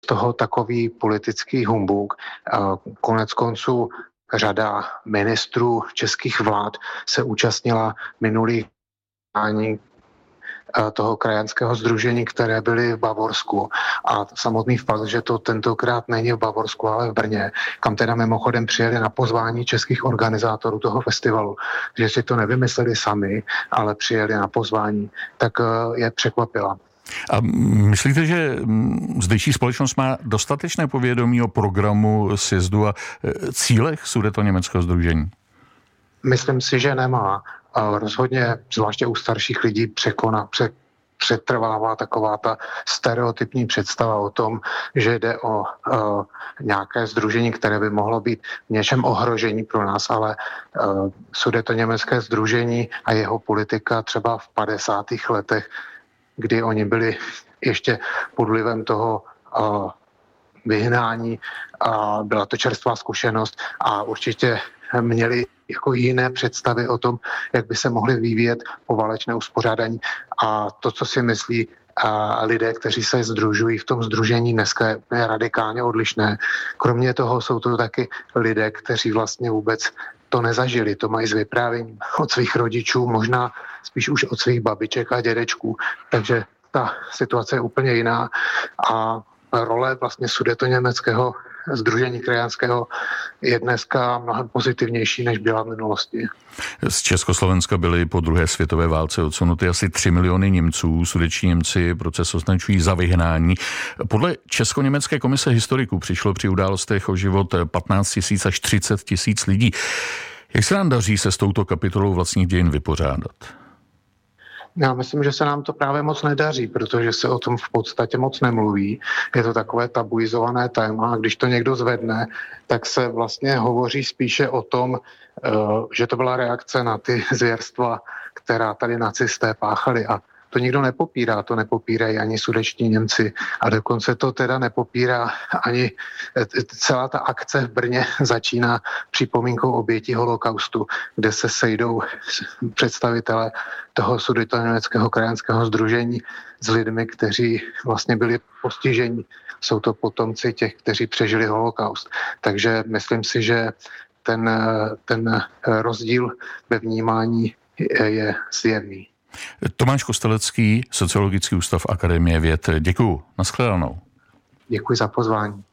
toho takový politický humbuk. Konec konců řada ministrů českých vlád se účastnila minulých jednání toho krajanského sdružení, které byly v Bavorsku. A samotný fakt, že to tentokrát není v Bavorsku, ale v Brně, kam teda mimochodem přijeli na pozvání českých organizátorů toho festivalu, že si to nevymysleli sami, ale přijeli na pozvání, tak je překvapila. A myslíte, že zdejší společnost má dostatečné povědomí o programu sjezdu a cílech Sudetoněmeckého sdružení? Myslím si, že nemá. Rozhodně, zvláště u starších lidí, přetrvává taková ta stereotypní představa o tom, že jde o nějaké sdružení, které by mohlo být v něčem ohrožení pro nás, ale Sudetoněmecké sdružení a jeho politika třeba v 50. letech, kdy oni byli ještě pod vlivem toho vyhnání, byla to čerstvá zkušenost a určitě měli jako jiné představy o tom, jak by se mohly vyvíjet poválečné uspořádání. A to, co si myslí lidé, kteří se sdružují v tom sdružení, dneska je úplně radikálně odlišné. Kromě toho jsou to taky lidé, kteří vlastně vůbec to nezažili, to mají z vyprávění od svých rodičů, možná spíš už od svých babiček a dědečků. Takže ta situace je úplně jiná a role vlastně Sudetoněmeckého sdružení krajanského je dneska mnohem pozitivnější, než byla v minulosti. Z Československa byly po druhé světové válce odsunuty asi 3 miliony Němců. Sudetští Němci proces označují za vyhnání. Podle Česko-německé komise historiků přišlo při událostech o život 15 000 až 30 000 lidí. Jak se nám daří se s touto kapitolou vlastních dějin vypořádat? Já myslím, že se nám to právě moc nedaří, protože se o tom v podstatě moc nemluví. Je to takové tabuizované téma a když to někdo zvedne, tak se vlastně hovoří spíše o tom, že to byla reakce na ty zvěrstva, která tady nacisté páchali a to nikdo nepopírá, to nepopírají ani sudetští Němci a dokonce to teda nepopírá ani celá ta akce v Brně začíná připomínkou obětí holokaustu, kde se sejdou představitelé toho Sudetoněmeckého krajanského sdružení s lidmi, kteří vlastně byli postiženi. Jsou to potomci těch, kteří přežili holokaust. Takže myslím si, že ten rozdíl ve vnímání je zjevný. Tomáš Kostelecký, Sociologický ústav Akademie věd. Děkuju. Nashledanou. Děkuji za pozvání.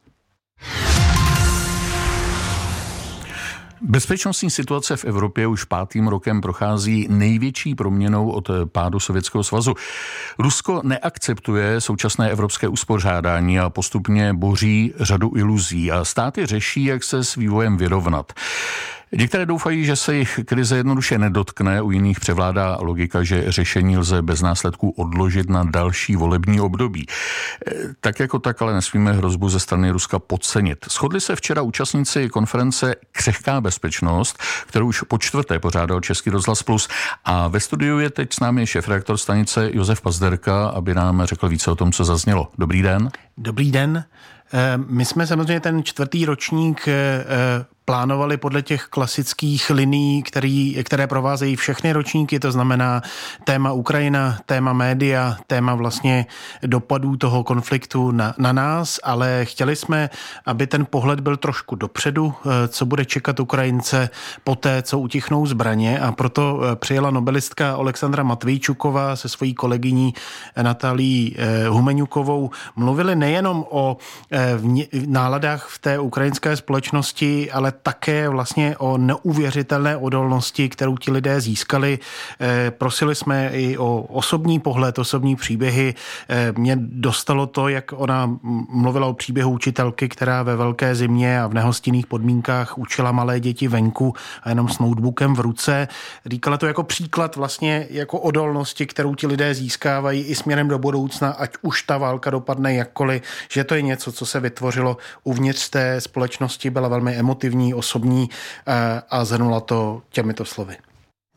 Bezpečnostní situace v Evropě už 5. rokem prochází největší proměnou od pádu Sovětského svazu. Rusko neakceptuje současné evropské uspořádání a postupně boří řadu iluzí a státy řeší, jak se s vývojem vyrovnat. Některé doufají, že se jich krize jednoduše nedotkne, u jiných převládá logika, že řešení lze bez následků odložit na další volební období. Tak jako tak, ale nesmíme hrozbu ze strany Ruska podcenit. Shodli se včera účastníci konference Křehká bezpečnost, kterou už po 4. pořádal Český rozhlas Plus a ve studiu je teď s námi šéfredaktor stanice Josef Pazderka, aby nám řekl více o tom, co zaznělo. Dobrý den. Dobrý den. My jsme samozřejmě ten 4. ročník plánovali podle těch klasických linií, které provázejí všechny ročníky, to znamená téma Ukrajina, téma média, téma vlastně dopadů toho konfliktu na nás, ale chtěli jsme, aby ten pohled byl trošku dopředu, co bude čekat Ukrajince poté, co utichnou zbraně a proto přijela nobelistka Alexandra Matvejčuková se svojí kolegyní Natalí Humeňukovou. Mluvili nejenom o náladách v té ukrajinské společnosti, ale také vlastně o neuvěřitelné odolnosti, kterou ti lidé získali. Prosili jsme i o osobní pohled, osobní příběhy. Mě dostalo to, jak ona mluvila o příběhu učitelky, která ve velké zimě a v nehostinných podmínkách učila malé děti venku a jenom s notebookem v ruce. Říkala to jako příklad vlastně jako odolnosti, kterou ti lidé získávají i směrem do budoucna, ať už ta válka dopadne jakkoliv, že to je něco, co se vytvořilo uvnitř té společnosti, byla velmi emotivní, osobní a zhrnula to těmito slovy.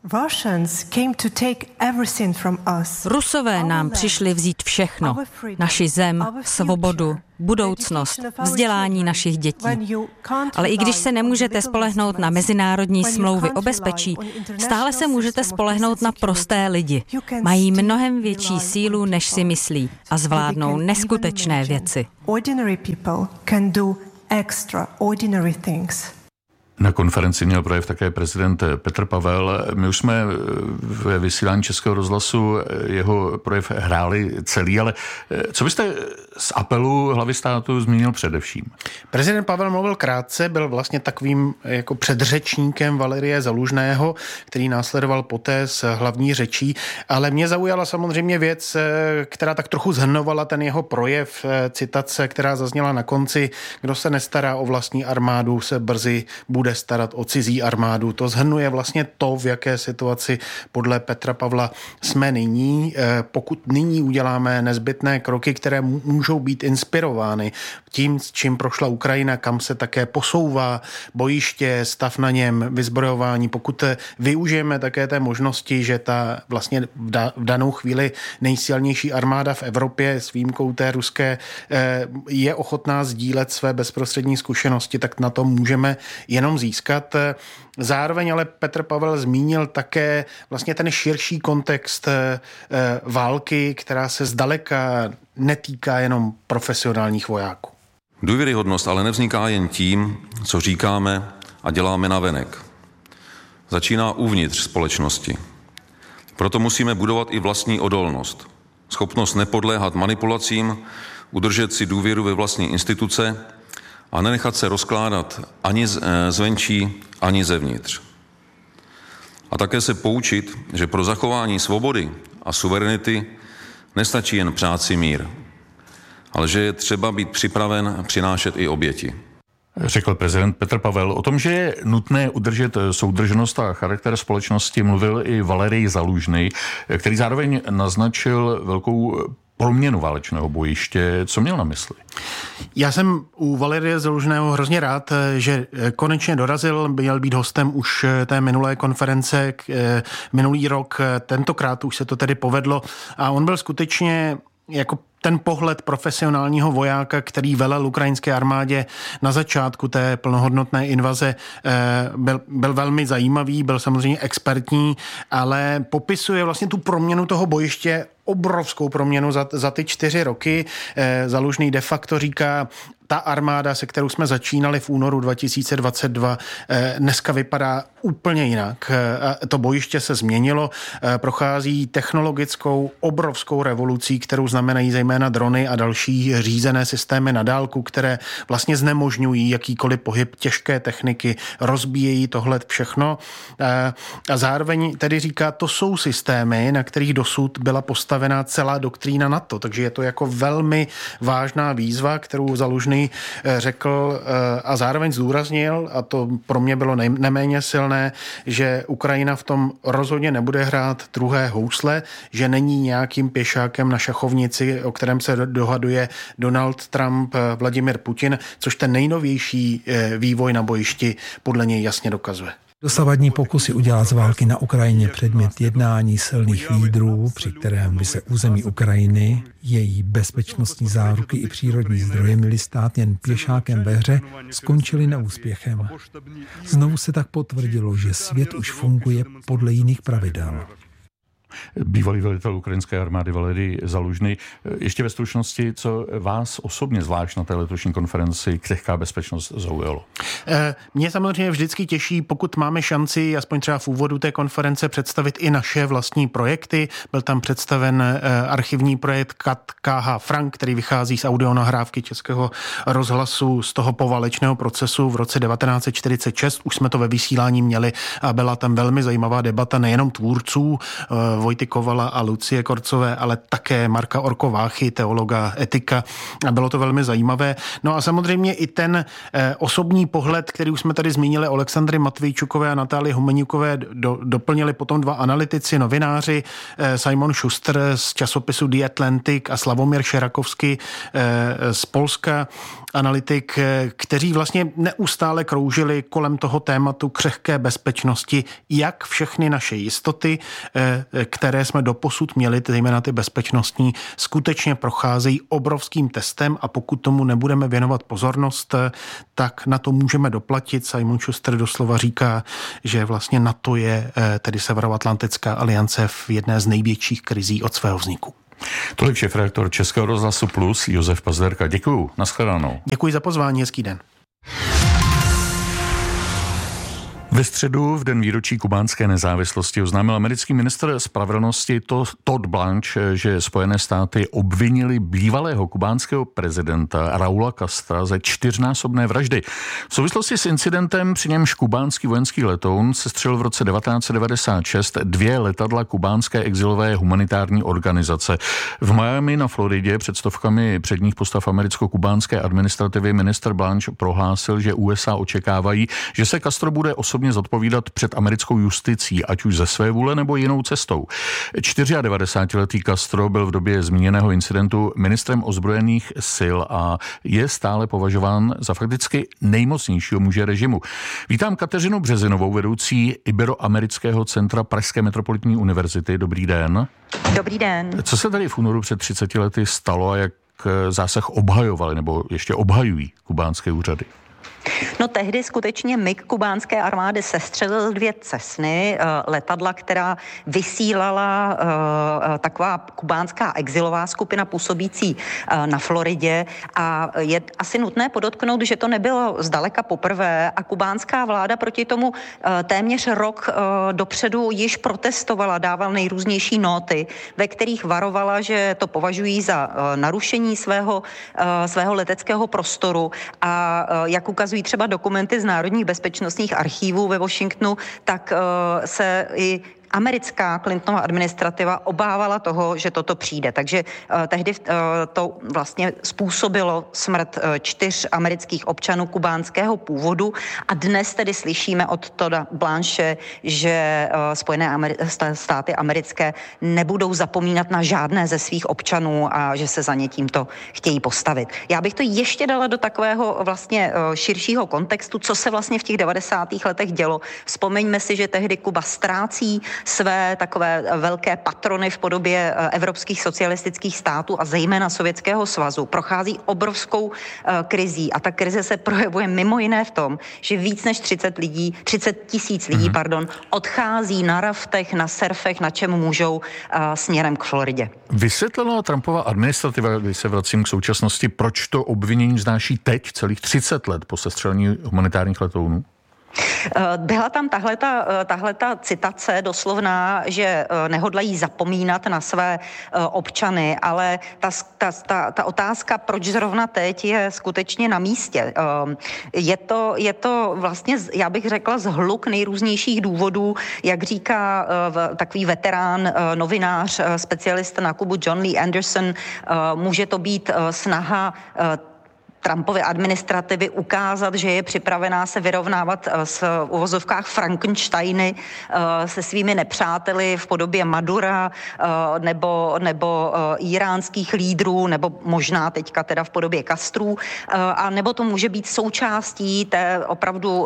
Rusové nám přišli vzít všechno. Naši zem, svobodu, budoucnost, vzdělání našich dětí. Ale i když se nemůžete spolehnout na mezinárodní smlouvy o bezpečí, stále se můžete spolehnout na prosté lidi. Mají mnohem větší sílu, než si myslí, a zvládnou neskutečné věci. Na konferenci měl projev také prezident Petr Pavel. My už jsme ve vysílání Českého rozhlasu jeho projev hráli celý, ale co byste z apelu hlavy státu zmínil především? Prezident Pavel mluvil krátce, byl vlastně takovým jako předřečníkem Valerie Zalužného, který následoval poté s hlavní řečí, ale mě zaujala samozřejmě věc, která tak trochu zhrnovala ten jeho projev, citace, která zazněla na konci: kdo se nestará o vlastní armádu, se brzy bude starat o cizí armádu. To shrnuje vlastně to, v jaké situaci podle Petra Pavla jsme nyní. Pokud nyní uděláme nezbytné kroky, které můžou být inspirovány tím, s čím prošla Ukrajina, kam se také posouvá bojiště, stav na něm, vyzbrojování, pokud využijeme také té možnosti, že ta vlastně v danou chvíli nejsilnější armáda v Evropě s výjimkou té ruské je ochotná sdílet své bezprostřední zkušenosti, tak na to můžeme jenom získat. Zároveň ale Petr Pavel zmínil také vlastně ten širší kontext války, která se zdaleka netýká jenom profesionálních vojáků. Důvěryhodnost ale nevzniká jen tím, co říkáme a děláme navenek. Začíná uvnitř společnosti. Proto musíme budovat i vlastní odolnost. Schopnost nepodléhat manipulacím, udržet si důvěru ve vlastní instituce a nenechat se rozkládat ani zvenčí, ani zevnitř. A také se poučit, že pro zachování svobody a suverenity nestačí jen přát si mír, ale že je třeba být připraven přinášet i oběti. Řekl prezident Petr Pavel. O tom, že je nutné udržet soudržnost a charakter společnosti, mluvil i Valerij Zalužný, který zároveň naznačil velkou proměnu válečného bojiště. Co měl na mysli? Já jsem u Valerie Zalužného hrozně rád, že konečně dorazil, měl být hostem už té minulé konference minulý rok. Tentokrát už se to tedy povedlo a on byl skutečně jako ten pohled profesionálního vojáka, který velel ukrajinské armádě na začátku té plnohodnotné invaze, byl velmi zajímavý, byl samozřejmě expertní, ale popisuje vlastně tu proměnu toho bojiště, obrovskou proměnu za ty 4 roky. Zalužný de facto říká, ta armáda, se kterou jsme začínali v únoru 2022, dneska vypadá úplně jinak. To bojiště se změnilo, prochází technologickou obrovskou revolucí, kterou znamenají zejména drony a další řízené systémy na dálku, které vlastně znemožňují jakýkoliv pohyb těžké techniky, rozbíjejí tohle všechno. A zároveň tedy říká, to jsou systémy, na kterých dosud byla postavená celá doktrína NATO, takže je to jako velmi vážná výzva, kterou Zalužný řekl a zároveň zdůraznil, a to pro mě bylo neméně silné, že Ukrajina v tom rozhodně nebude hrát druhé housle, že není nějakým pěšákem na šachovnici, o kterém se dohaduje Donald Trump, Vladimir Putin, což ten nejnovější vývoj na bojišti podle něj jasně dokazuje. Dosavadní pokusy udělat z války na Ukrajině předmět jednání silných lídrů, při kterém by se území Ukrajiny, její bezpečnostní záruky i přírodní zdroje měly stát jen pěšákem ve hře, skončily neúspěchem. Znovu se tak potvrdilo, že svět už funguje podle jiných pravidel. Bývalý velitel ukrajinské armády Valerij Zalužný. Ještě ve stručnosti, co vás osobně zvlášť na té letošní konferenci Křehká bezpečnost zaujalo? Mě samozřejmě vždycky těší, pokud máme šanci, aspoň třeba v úvodu té konference, představit i naše vlastní projekty. Byl tam představen archivní projekt KH Frank, který vychází z audionahrávky Českého rozhlasu z toho poválečného procesu v roce 1946. Už jsme to ve vysílání měli a byla tam velmi zajímavá debata nejenom tvůrců Vojty Kovala a Lucie Korcové, ale také Marka Orkováchy, teologa, etika. A bylo to velmi zajímavé. No a samozřejmě i ten osobní pohled, který už jsme tady zmínili, Alexandry Matvejčukové a Natálie Humeníkové, doplnili potom dva analytici, novináři, Simon Schuster z časopisu The Atlantic a Slavomír Šerakovský z Polska, analytik, kteří vlastně neustále kroužili kolem toho tématu křehké bezpečnosti, jak všechny naše jistoty, které jsme doposud měli, zejména ty bezpečnostní, skutečně procházejí obrovským testem a pokud tomu nebudeme věnovat pozornost, tak na to můžeme doplatit. Simon Schuster doslova říká, že vlastně NATO je tedy Severoatlantická aliance v jedné z největších krizí od svého vzniku. Tolik šéfredaktor Českého rozhlasu Plus Josef Pazderka. Děkuju, nashledanou. Děkuji za pozvání, hezký den. Ve středu, v den výročí kubánské nezávislosti, oznámil americký ministr spravedlnosti Todd Blanche, že Spojené státy obvinili bývalého kubánského prezidenta Raula Castra ze 4násobné vraždy. V souvislosti s incidentem, při němž kubánský vojenský letoun sestřelil v roce 1996 2 letadla kubánské exilové humanitární organizace. V Miami na Floridě před stovkami předních postav americko-kubánské administrativy ministr Blanche prohlásil, že USA očekávají, že se Castro bude osobně zodpovídat před americkou justicí, ať už ze své vůle nebo jinou cestou. 94letý Castro byl v době zmíněného incidentu ministrem ozbrojených sil a je stále považován za fakticky nejmocnějšího muže režimu. Vítám Kateřinu Březinovou, vedoucí Iberoamerického centra Pražské metropolitní univerzity. Dobrý den. Dobrý den. Co se tady v únoru před 30 lety stalo a jak zásah obhajovali nebo ještě obhajují kubánské úřady? No tehdy skutečně MiG kubánské armády sestřelil 2 Cessny, letadla, která vysílala taková kubánská exilová skupina působící na Floridě a je asi nutné podotknout, že to nebylo zdaleka poprvé a kubánská vláda proti tomu téměř rok dopředu již protestovala, dávala nejrůznější nóty, ve kterých varovala, že to považují za narušení svého leteckého prostoru a jak ukazují třeba dokumenty z Národních bezpečnostních archívů ve Washingtonu, tak se i americká Clintonova administrativa obávala toho, že toto přijde. Takže tehdy to vlastně způsobilo smrt 4 amerických občanů kubánského původu a dnes tedy slyšíme od Todda Blanche, že Spojené státy americké nebudou zapomínat na žádné ze svých občanů a že se za ně tímto chtějí postavit. Já bych to ještě dala do takového vlastně širšího kontextu, co se vlastně v těch 90. letech dělo. Vzpomeňme si, že tehdy Kuba ztrácí své takové velké patrony v podobě evropských socialistických států a zejména Sovětského svazu. Prochází obrovskou krizí a ta krize se projevuje mimo jiné v tom, že víc než 30 tisíc lidí, odchází na raftech, na surfech, na čem můžou směrem k Floridě. Vysvětlila Trumpova administrativa, když se vracím k současnosti, proč to obvinění vznáší teď, celých 30 let po sestřelení humanitárních letounů? Byla tam tahleta citace doslovná, že nehodlají zapomínat na své občany, ale ta otázka, proč zrovna teď, je skutečně na místě. Je to vlastně, já bych řekla, zhluk nejrůznějších důvodů, jak říká takový veterán, novinář, specialista na Kubu John Lee Anderson, může to být snaha Trumpovy administrativy ukázat, že je připravená se vyrovnávat s uvozovkách Frankensteiny se svými nepřáteli v podobě Madura nebo iránských lídrů, nebo možná teďka teda v podobě Castrů, a nebo to může být součástí té opravdu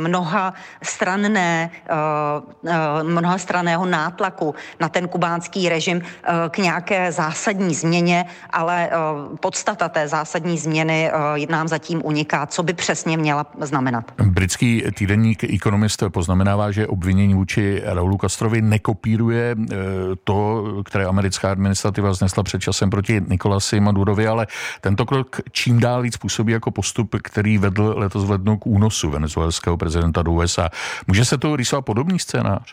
mnohastranného nátlaku na ten kubánský režim k nějaké zásadní změně, ale podstata té zásadní změny nám zatím uniká, co by přesně měla znamenat. Britský týdeník Economist poznamenává, že obvinění vůči Raulu Castrovi nekopíruje to, které americká administrativa znesla před časem proti Nicolasi Madurovi, ale tento krok čím dál víc působí jako postup, který vedl letos v lednu k únosu venezuelského prezidenta do USA. Může se to rýsovat podobný scénář?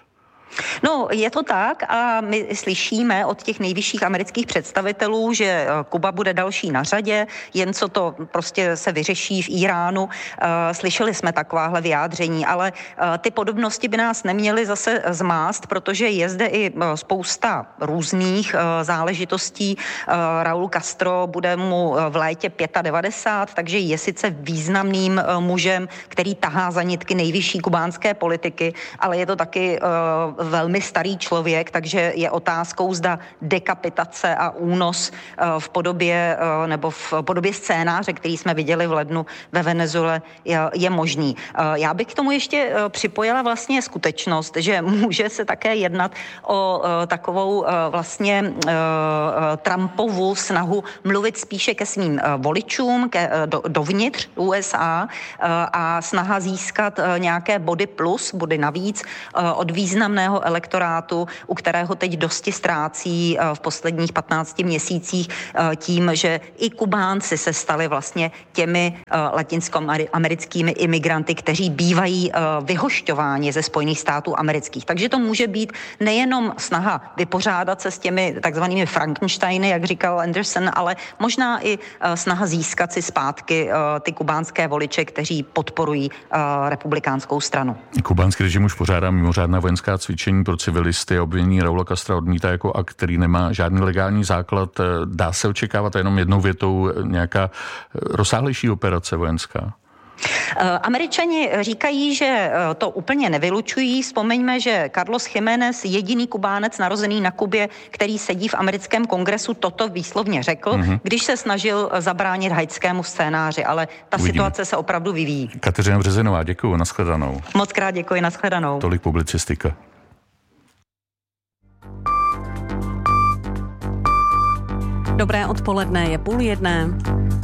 No, je to tak a my slyšíme od těch nejvyšších amerických představitelů, že Kuba bude další na řadě, jen co to prostě se vyřeší v Iránu. Slyšeli jsme takováhle vyjádření, ale ty podobnosti by nás neměly zase zmást, protože je zde i spousta různých záležitostí. Raúl Castro bude mu v létě 95, takže je sice významným mužem, který tahá za nitky nejvyšší kubánské politiky, ale je to taky velmi starý člověk, takže je otázkou, zda dekapitace a únos v podobě scénáře, který jsme viděli v lednu ve Venezuele, je možný. Já bych k tomu ještě připojila vlastně skutečnost, že může se také jednat o takovou vlastně Trumpovu snahu mluvit spíše ke svým voličům, dovnitř USA a snaha získat nějaké body navíc od významného elektorátu, u kterého teď dosti ztrácí v posledních 15 měsících tím, že i Kubánci se stali vlastně těmi latinskoamerickými imigranty, kteří bývají vyhošťováni ze Spojených států amerických. Takže to může být nejenom snaha vypořádat se s těmi takzvanými Frankensteiny, jak říkal Anderson, ale možná i snaha získat si zpátky ty kubánské voliče, kteří podporují republikánskou stranu. Kubánský režim už pořádá mimořádná vojenská cvičení pro civilisty a obvinění Raúla Castra odmítá jako akt, který nemá žádný legální základ. Dá se očekávat jenom jednou větou nějaká rozsáhlejší operace vojenská? Američani říkají, že to úplně nevylučují. Vzpomeňme, že Carlos Jiménez, jediný Kubánec narozený na Kubě, který sedí v americkém kongresu, toto výslovně řekl, když se snažil zabránit haitskému scénáři, ale ta situace se opravdu vyvíjí. Kateřina Březinová, děkuju, nashledanou. Moc krát děkuji, nashledanou. Tolik publicistika. Dobré odpoledne, je 12:30.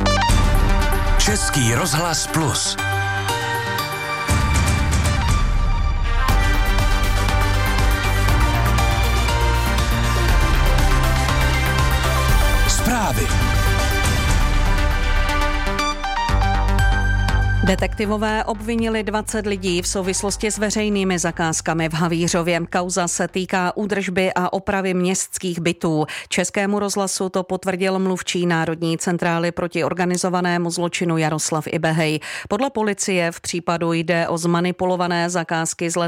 Český rozhlas Plus. Zprávy. Detektivové obvinili 20 lidí v souvislosti s veřejnými zakázkami v Havířově. Kauza se týká údržby a opravy městských bytů. Českému rozhlasu to potvrdil mluvčí Národní centrály proti organizovanému zločinu Jaroslav Ibehej. Podle policie v případu jde o zmanipulované zakázky z let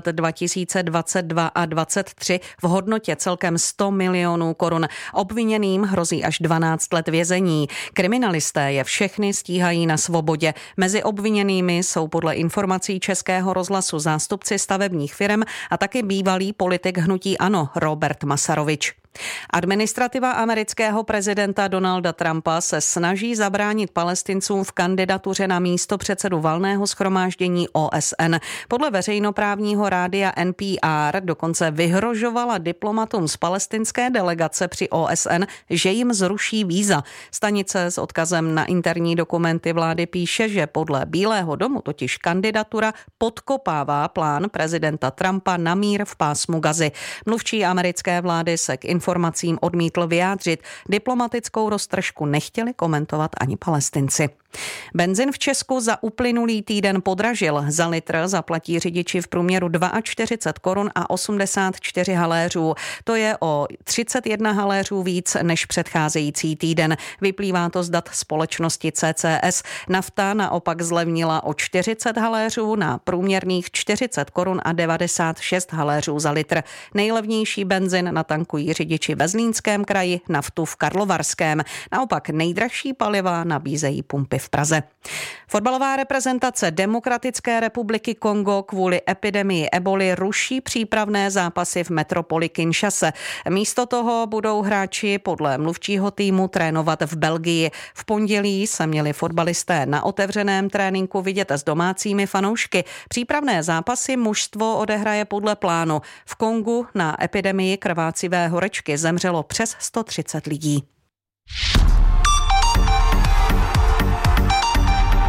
2022 a 2023 v hodnotě celkem 100 milionů korun. Obviněným hrozí až 12 let vězení. Kriminalisté je všechny stíhají na svobodě. Mezi obviněnými jsou podle informací Českého rozhlasu zástupci stavebních firem a taky bývalý politik hnutí ANO Robert Masarovič. Administrativa amerického prezidenta Donalda Trumpa se snaží zabránit Palestincům v kandidatuře na místopředsedu valného shromáždění OSN. Podle veřejnoprávního rádia NPR dokonce vyhrožovala diplomatům z palestinské delegace při OSN, že jim zruší víza. Stanice s odkazem na interní dokumenty vlády píše, že podle Bílého domu totiž kandidatura podkopává plán prezidenta Trumpa na mír v pásmu Gazy. Mluvčí americké vlády se k informacím odmítl vyjádřit. Diplomatickou roztržku nechtěli komentovat ani Palestinci. Benzin v Česku za uplynulý týden podražil. Za litr zaplatí řidiči v průměru 42 korun a 84 haléřů. To je o 31 haléřů víc než předcházející týden. Vyplývá to z dat společnosti CCS. Nafta naopak zlevnila o 40 haléřů na průměrných 40 korun a 96 haléřů za litr. Nejlevnější benzin natankují řidiči ve Zlínském kraji, naftu v Karlovarském. Naopak nejdražší paliva nabízejí pumpy v Praze. Fotbalová reprezentace Demokratické republiky Kongo kvůli epidemii eboli ruší přípravné zápasy v metropoli Kinshase. Místo toho budou hráči podle mluvčího týmu trénovat v Belgii. V pondělí se měli fotbalisté na otevřeném tréninku vidět s domácími fanoušky. Přípravné zápasy mužstvo odehraje podle plánu. V Kongu na epidemii krvácivé horečky zemřelo přes 130 lidí.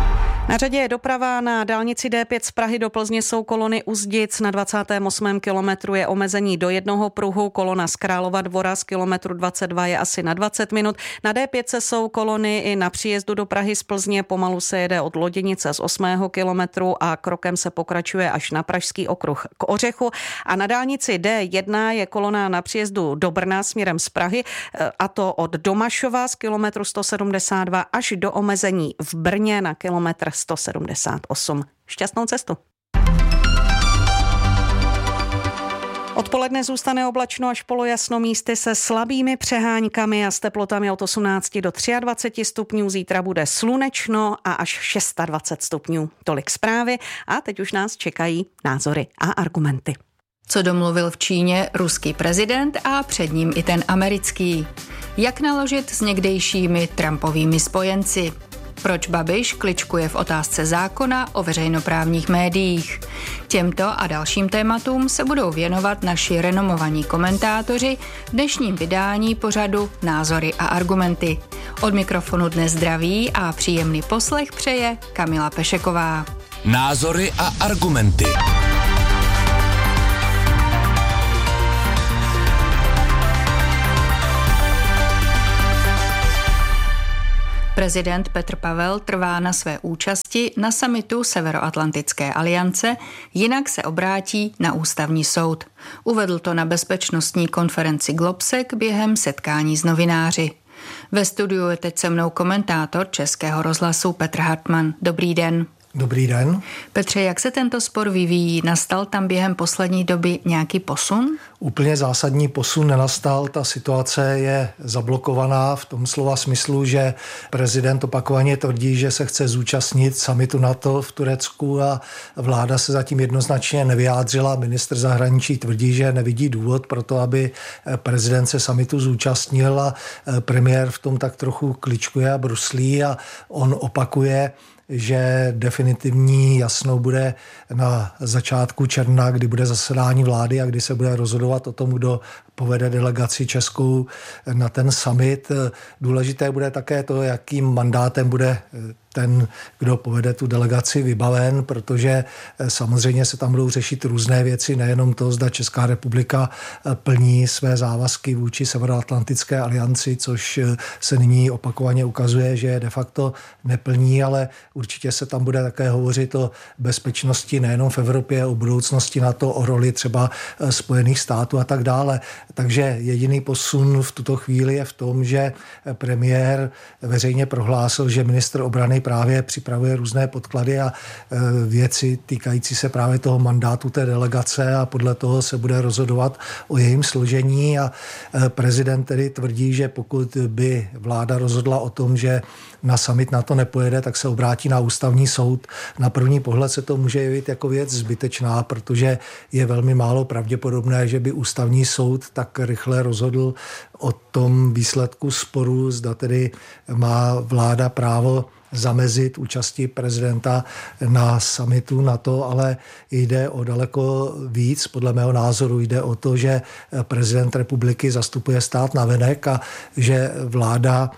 Na řadě je doprava. Na dálnici D5 z Prahy do Plzně jsou kolony u Zdic. Na 28. kilometru je omezení do jednoho pruhu. Kolona z Králova Dvora z kilometru 22 je asi na 20 minut. Na D5 jsou kolony i na příjezdu do Prahy z Plzně. Pomalu se jede od Loděnice z 8. kilometru a krokem se pokračuje až na Pražský okruh k Ořechu. A na dálnici D1 je kolona na příjezdu do Brna směrem z Prahy, a to od Domašova z kilometru 172 až do omezení v Brně na kilometr 178. Šťastnou cestu. Odpoledne zůstane oblačno až polojasno, místy se slabými přeháňkami a s teplotami od 18 do 23 stupňů. Zítra bude slunečno a až 26 stupňů. Tolik zprávy a teď už nás čekají názory a argumenty. Co domluvil v Číně ruský prezident a před ním i ten americký? Jak naložit s někdejšími Trumpovými spojenci? Proč Babiš kličkuje v otázce zákona o veřejnoprávních médiích? Těmto a dalším tématům se budou věnovat naši renomovaní komentátoři v dnešním vydání pořadu Názory a argumenty. Od mikrofonu dnes zdraví a příjemný poslech přeje Kamila Pešeková. Názory a argumenty. Prezident Petr Pavel trvá na své účasti na summitu Severoatlantické aliance, jinak se obrátí na ústavní soud. Uvedl to na bezpečnostní konferenci Globsec během setkání s novináři. Ve studiu je teď se mnou komentátor Českého rozhlasu Petr Hartmann. Dobrý den. Dobrý den. Petře, jak se tento spor vyvíjí? Nastal tam během poslední doby nějaký posun? Úplně zásadní posun nenastal. Ta situace je zablokovaná v tom slova smyslu, že prezident opakovaně tvrdí, že se chce zúčastnit summitu NATO v Turecku a vláda se zatím jednoznačně nevyjádřila. Ministr zahraničí tvrdí, že nevidí důvod pro to, aby prezident se summitu zúčastnil a premiér v tom tak trochu kličkuje a bruslí a on opakuje, že definitivní jasno bude na začátku června, kdy bude zasedání vlády a kdy se bude rozhodovat o tom, kdo povede delegaci českou na ten summit. Důležité bude také to, jakým mandátem bude ten, kdo povede tu delegaci, vybaven, protože samozřejmě se tam budou řešit různé věci, nejenom to, zda Česká republika plní své závazky vůči Severoatlantické alianci, což se nyní opakovaně ukazuje, že de facto neplní, ale určitě se tam bude také hovořit o bezpečnosti nejenom v Evropě, o budoucnosti NATO, o roli třeba Spojených států a tak dále. Takže jediný posun v tuto chvíli je v tom, že premiér veřejně prohlásil, že ministr obrany právě připravuje různé podklady a věci týkající se právě toho mandátu té delegace a podle toho se bude rozhodovat o jejím složení a prezident tedy tvrdí, že pokud by vláda rozhodla o tom, že na summit NATO nepojede, tak se obrátí na ústavní soud. Na první pohled se to může jevit jako věc zbytečná, protože je velmi málo pravděpodobné, že by ústavní soud tak rychle rozhodl o tom výsledku sporu, zda tedy má vláda právo zamezit účasti prezidenta na summitu NATO, ale jde o daleko víc. Podle mého názoru jde o to, že prezident republiky zastupuje stát navenek a že vláda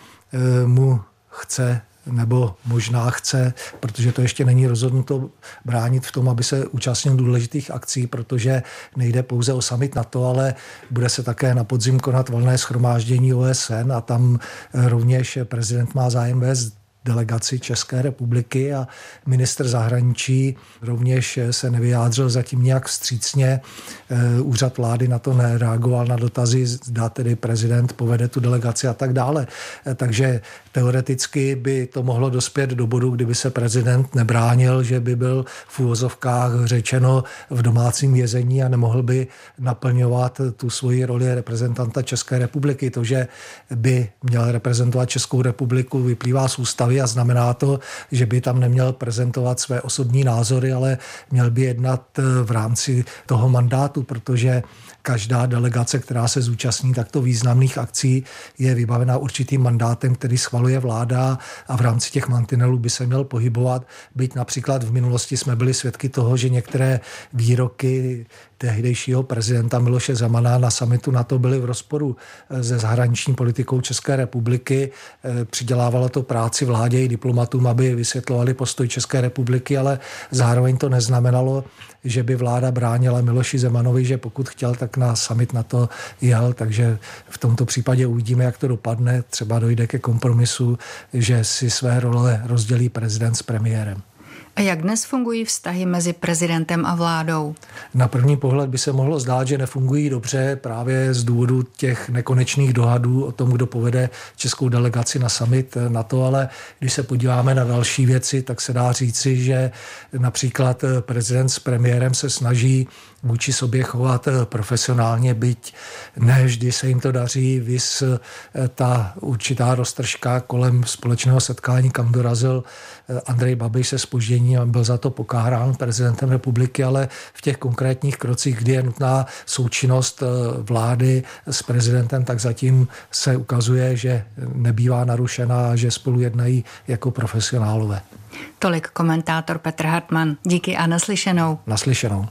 mu chce nebo možná chce, protože to ještě není rozhodnuto, bránit v tom, aby se účastnil důležitých akcí, protože nejde pouze o summit NATO, ale bude se také na podzim konat valné shromáždění OSN a tam rovněž prezident má zájem vést delegaci České republiky a ministr zahraničí rovněž se nevyjádřil zatím nějak vstřícně. Úřad vlády na to nereagoval na dotazy, zda tedy prezident povede tu delegaci a tak dále. Takže teoreticky by to mohlo dospět do bodu, kdyby se prezident nebránil, že by byl v úvozovkách řečeno v domácím vězení a nemohl by naplňovat tu svoji roli reprezentanta České republiky. To, že by měl reprezentovat Českou republiku, vyplývá z ústavy a znamená to, že by tam neměl prezentovat své osobní názory, ale měl by jednat v rámci toho mandátu, protože každá delegace, která se zúčastní takto významných akcí, je vybavena určitým mandátem, který schvaluje vláda a v rámci těch mantinelů by se měl pohybovat. Byť například v minulosti jsme byli svědky toho, že některé výroky tehdejšího prezidenta Miloše Zemana na summitu NATO byly v rozporu se zahraniční politikou České republiky. Přidělávalo to práci vlády vládě i diplomatům, aby vysvětlovali postoj České republiky, ale zároveň to neznamenalo, že by vláda bránila Miloši Zemanovi, že pokud chtěl, tak na summit NATO jel, takže v tomto případě uvidíme, jak to dopadne. Třeba dojde ke kompromisu, že si své role rozdělí prezident s premiérem. A jak dnes fungují vztahy mezi prezidentem a vládou? Na první pohled by se mohlo zdát, že nefungují dobře právě z důvodu těch nekonečných dohadů o tom, kdo povede českou delegaci na summit NATO, ale když se podíváme na další věci, tak se dá říci, že například prezident s premiérem se snaží vůči sobě chovat profesionálně, byť ne vždy se jim to daří, viz ta určitá roztržka kolem společného setkání, kam dorazil Andrej Babiš se zpoždění a byl za to pokárán prezidentem republiky, ale v těch konkrétních krocích, kdy je nutná součinnost vlády s prezidentem, tak zatím se ukazuje, že nebývá narušená a že spolu jednají jako profesionálové. Tolik komentátor Petr Hartmann. Díky a naslyšenou. Naslyšenou.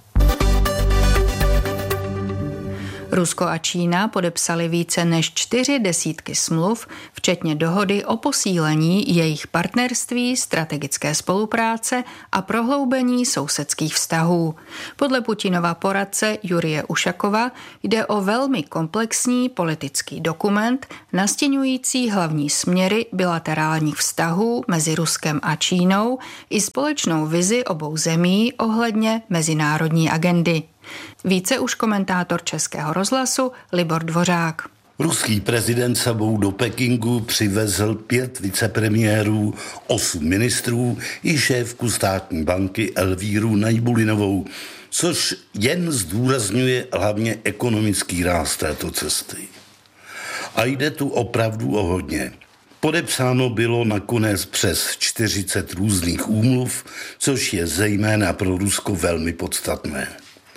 Rusko a Čína podepsali více než 40 smluv, včetně dohody o posílení jejich partnerství, strategické spolupráce a prohloubení sousedských vztahů. Podle Putinova poradce Jurije Ušakova jde o velmi komplexní politický dokument, nastěňující hlavní směry bilaterálních vztahů mezi Ruskem a Čínou i společnou vizi obou zemí ohledně mezinárodní agendy. Více už komentátor Českého rozhlasu Libor Dvořák. Ruský prezident sebou do Pekingu přivezl 5 vicepremiérů, 8 ministrů i šéfku státní banky Elvíru Najbulinovou, což jen zdůrazňuje hlavně ekonomický ráz této cesty. A jde tu opravdu o hodně. Podepsáno bylo nakonec přes 40 různých úmluv, což je zejména pro Rusko velmi podstatné.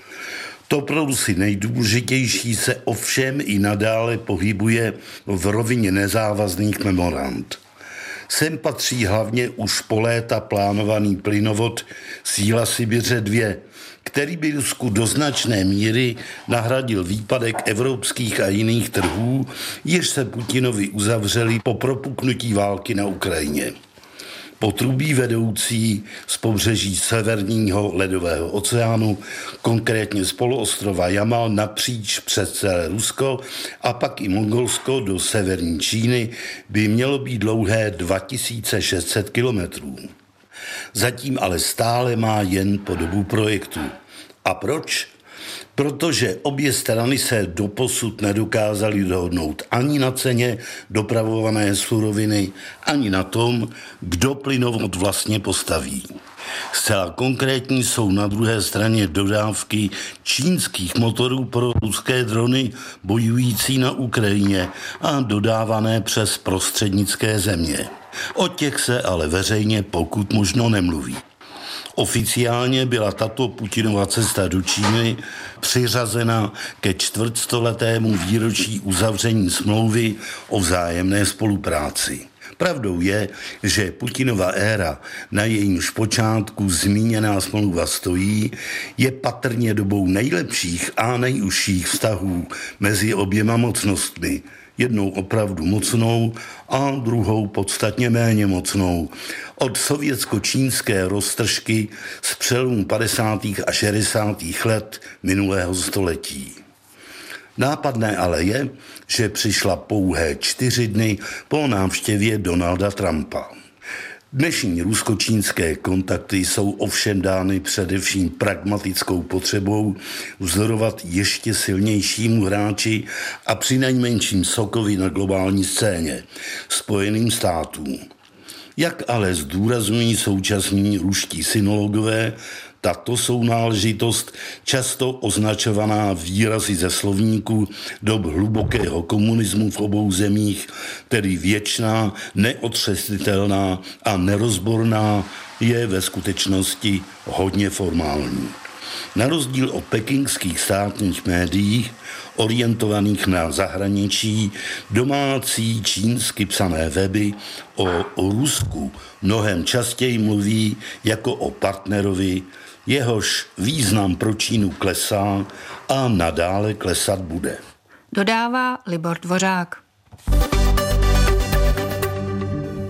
To pro Rusy nejdůležitější se ovšem i nadále pohybuje v rovině nezávazných memorand. Sem patří hlavně už po léta plánovaný plynovod Síla Sibiře 2, který by Rusku do značné míry nahradil výpadek evropských a jiných trhů, jež se Putinovi uzavřeli po propuknutí války na Ukrajině. Potrubí vedoucí z pobřeží Severního ledového oceánu, konkrétně z poloostrova Jamal napříč přes celé Rusko a pak i Mongolsko do severní Číny, by mělo být dlouhé 2600 kilometrů. Zatím ale stále má jen podobu projektu. A proč? Protože obě strany se doposud nedokázaly dohodnout ani na ceně dopravované suroviny, ani na tom, kdo plynovod vlastně postaví. Zcela konkrétní jsou na druhé straně dodávky čínských motorů pro ruské drony bojující na Ukrajině a dodávané přes prostřednické země. O těch se ale veřejně pokud možno nemluví. Oficiálně byla tato Putinova cesta do Číny přiřazena ke 400letému výročí uzavření smlouvy o vzájemné spolupráci. Pravdou je, že Putinova éra, na jejímž počátku zmíněná smlouva stojí, je patrně dobou nejlepších a nejužších vztahů mezi oběma mocnostmi. Jednou opravdu mocnou a druhou podstatně méně mocnou. Od sovětsko-čínské roztržky z přelomu 50. a 60. let minulého století. Nápadné ale je, že přišla pouhé 4 dny po návštěvě Donalda Trumpa. Dnešní rusko-čínské kontakty jsou ovšem dány především pragmatickou potřebou vzorovat ještě silnějšímu hráči a přinejmenším sokovi na globální scéně, Spojeným státům. Jak ale zdůrazňují současní ruští synologové, tato sounáležitost, často označovaná výrazy ze slovníku dob hlubokého komunismu v obou zemích, tedy věčná, neotřesitelná a nerozborná, je ve skutečnosti hodně formální. Na rozdíl od pekingských státních médií, orientovaných na zahraničí, domácí čínsky psané weby o Rusku mnohem častěji mluví jako o partnerovi, jehož význam pro Čínu klesá a nadále klesat bude. Dodává Libor Dvořák.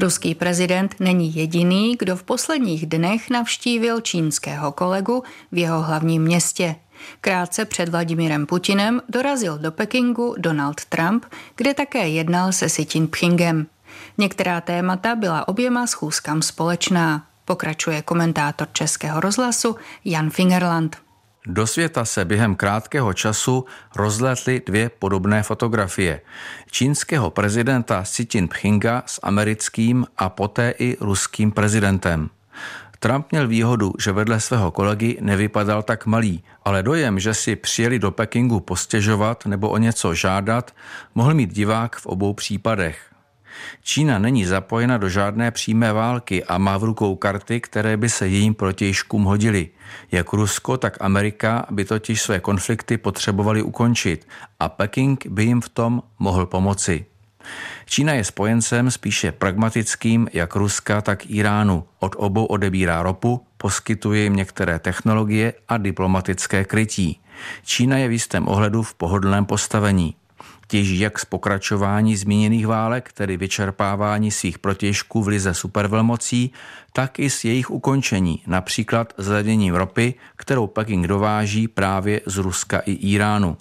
Ruský prezident není jediný, kdo v posledních dnech navštívil čínského kolegu v jeho hlavním městě. Krátce před Vladimírem Putinem dorazil do Pekingu Donald Trump, kde také jednal se Xi Jinpingem. Některá témata byla oběma schůzkám společná, pokračuje komentátor Českého rozhlasu Jan Fingerland. Do světa se během krátkého času rozlétly dvě podobné fotografie. Čínského prezidenta Xi Jinpinga s americkým a poté i ruským prezidentem. Trump měl výhodu, že vedle svého kolegy nevypadal tak malý, ale dojem, že si přijeli do Pekingu postěžovat nebo o něco žádat, mohl mít divák v obou případech. Čína není zapojena do žádné přímé války a má v rukou karty, které by se jejím protějškům hodily. Jak Rusko, tak Amerika by totiž své konflikty potřebovali ukončit a Peking by jim v tom mohl pomoci. Čína je spojencem spíše pragmatickým jak Ruska, tak Iránu. Od obou odebírá ropu, poskytuje jim některé technologie a diplomatické krytí. Čína je v jistém ohledu v pohodlném postavení. Těží jak z pokračování zmíněných válek, tedy vyčerpávání svých protějšků v lize supervelmocí, tak i z jejich ukončení, například zleděním ropy, kterou Peking dováží právě z Ruska i Iránu.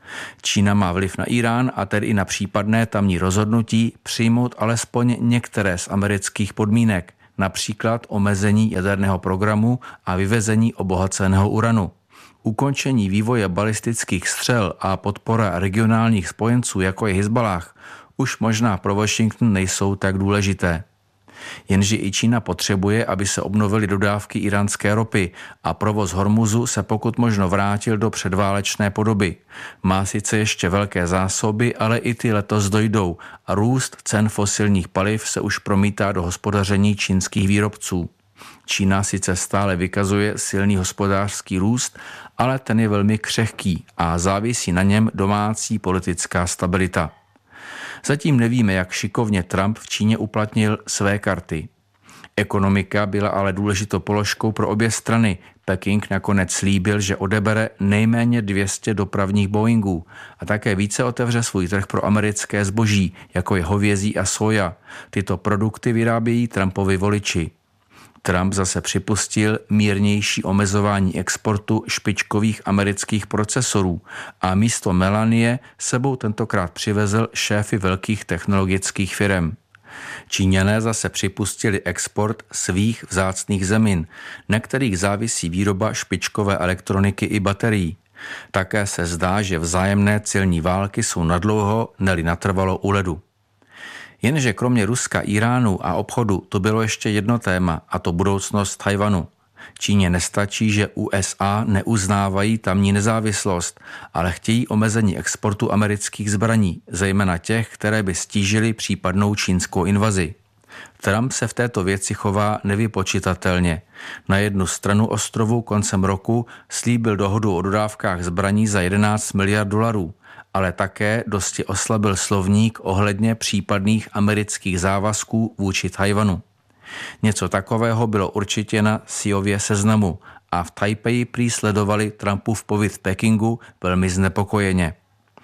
Čína má vliv na Irán a tedy i na případné tamní rozhodnutí přijmout alespoň některé z amerických podmínek, například omezení jaderného programu a vyvezení obohaceného uranu. Ukončení vývoje balistických střel a podpora regionálních spojenců, jako je Hizballáh, už možná pro Washington nejsou tak důležité. Jenže i Čína potřebuje, aby se obnovily dodávky iránské ropy a provoz Hormuzu se pokud možno vrátil do předválečné podoby. Má sice ještě velké zásoby, ale i ty letos dojdou a růst cen fosilních paliv se už promítá do hospodaření čínských výrobců. Čína sice stále vykazuje silný hospodářský růst, ale ten je velmi křehký a závisí na něm domácí politická stabilita. Zatím nevíme, jak šikovně Trump v Číně uplatnil své karty. Ekonomika byla ale důležitou položkou pro obě strany. Peking nakonec slíbil, že odebere nejméně 200 dopravních Boeingů a také více otevře svůj trh pro americké zboží, jako je hovězí a soja. Tyto produkty vyrábějí Trumpovi voliči. Trump zase připustil mírnější omezování exportu špičkových amerických procesorů a místo Melanie sebou tentokrát přivezl šéfy velkých technologických firem. Číňané zase připustili export svých vzácných zemin, na kterých závisí výroba špičkové elektroniky i baterií. Také se zdá, že vzájemné celní války jsou nadlouho, ne-li natrvalo u ledu. Jenže kromě Ruska, Iránu a obchodu to bylo ještě jedno téma, a to budoucnost Tchaj-wanu. Číně nestačí, že USA neuznávají tamní nezávislost, ale chtějí omezení exportu amerických zbraní, zejména těch, které by stížily případnou čínskou invazi. Trump se v této věci chová nevypočitatelně. Na jednu stranu ostrovu koncem roku slíbil dohodu o dodávkách zbraní za 11 miliard dolarů, ale také dosti oslabil slovník ohledně případných amerických závazků vůči Tchaj-wanu. Něco takového bylo určitě na Xiově seznamu a v Tajpeji prý sledovali Trumpův pobyt v Pekingu velmi znepokojeně.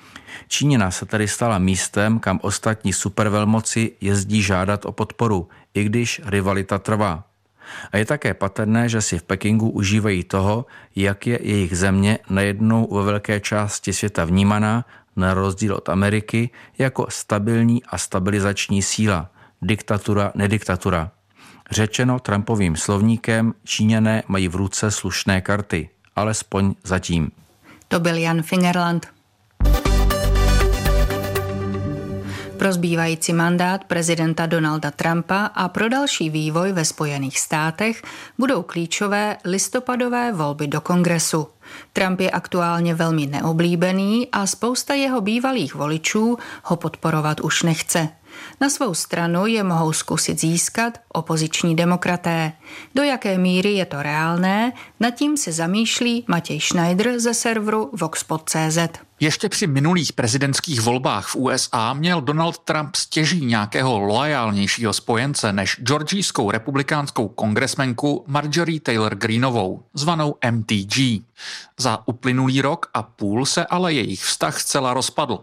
Číňana se tedy stala místem, kam ostatní supervelmoci jezdí žádat o podporu, i když rivalita trvá. A je také patrné, že si v Pekingu užívají toho, jak je jejich země najednou ve velké části světa vnímaná, na rozdíl od Ameriky, jako stabilní a stabilizační síla, diktatura, nediktatura. Řečeno Trumpovým slovníkem, Číňané mají v ruce slušné karty, alespoň zatím. To byl Jan Fingerland. Pro zbývající mandát prezidenta Donalda Trumpa a pro další vývoj ve Spojených státech budou klíčové listopadové volby do Kongresu. Trump je aktuálně velmi neoblíbený a spousta jeho bývalých voličů ho podporovat už nechce. Na svou stranu je mohou zkusit získat opoziční demokraté. Do jaké míry je to reálné, nad tím se zamýšlí Matěj Schneider ze serveru Voxpod.cz. Ještě při minulých prezidentských volbách v USA měl Donald Trump stěží nějakého loajálnějšího spojence než georgijskou republikánskou kongresmenku Marjorie Taylor Greeneovou, zvanou MTG. Za uplynulý rok a půl se ale jejich vztah zcela rozpadl.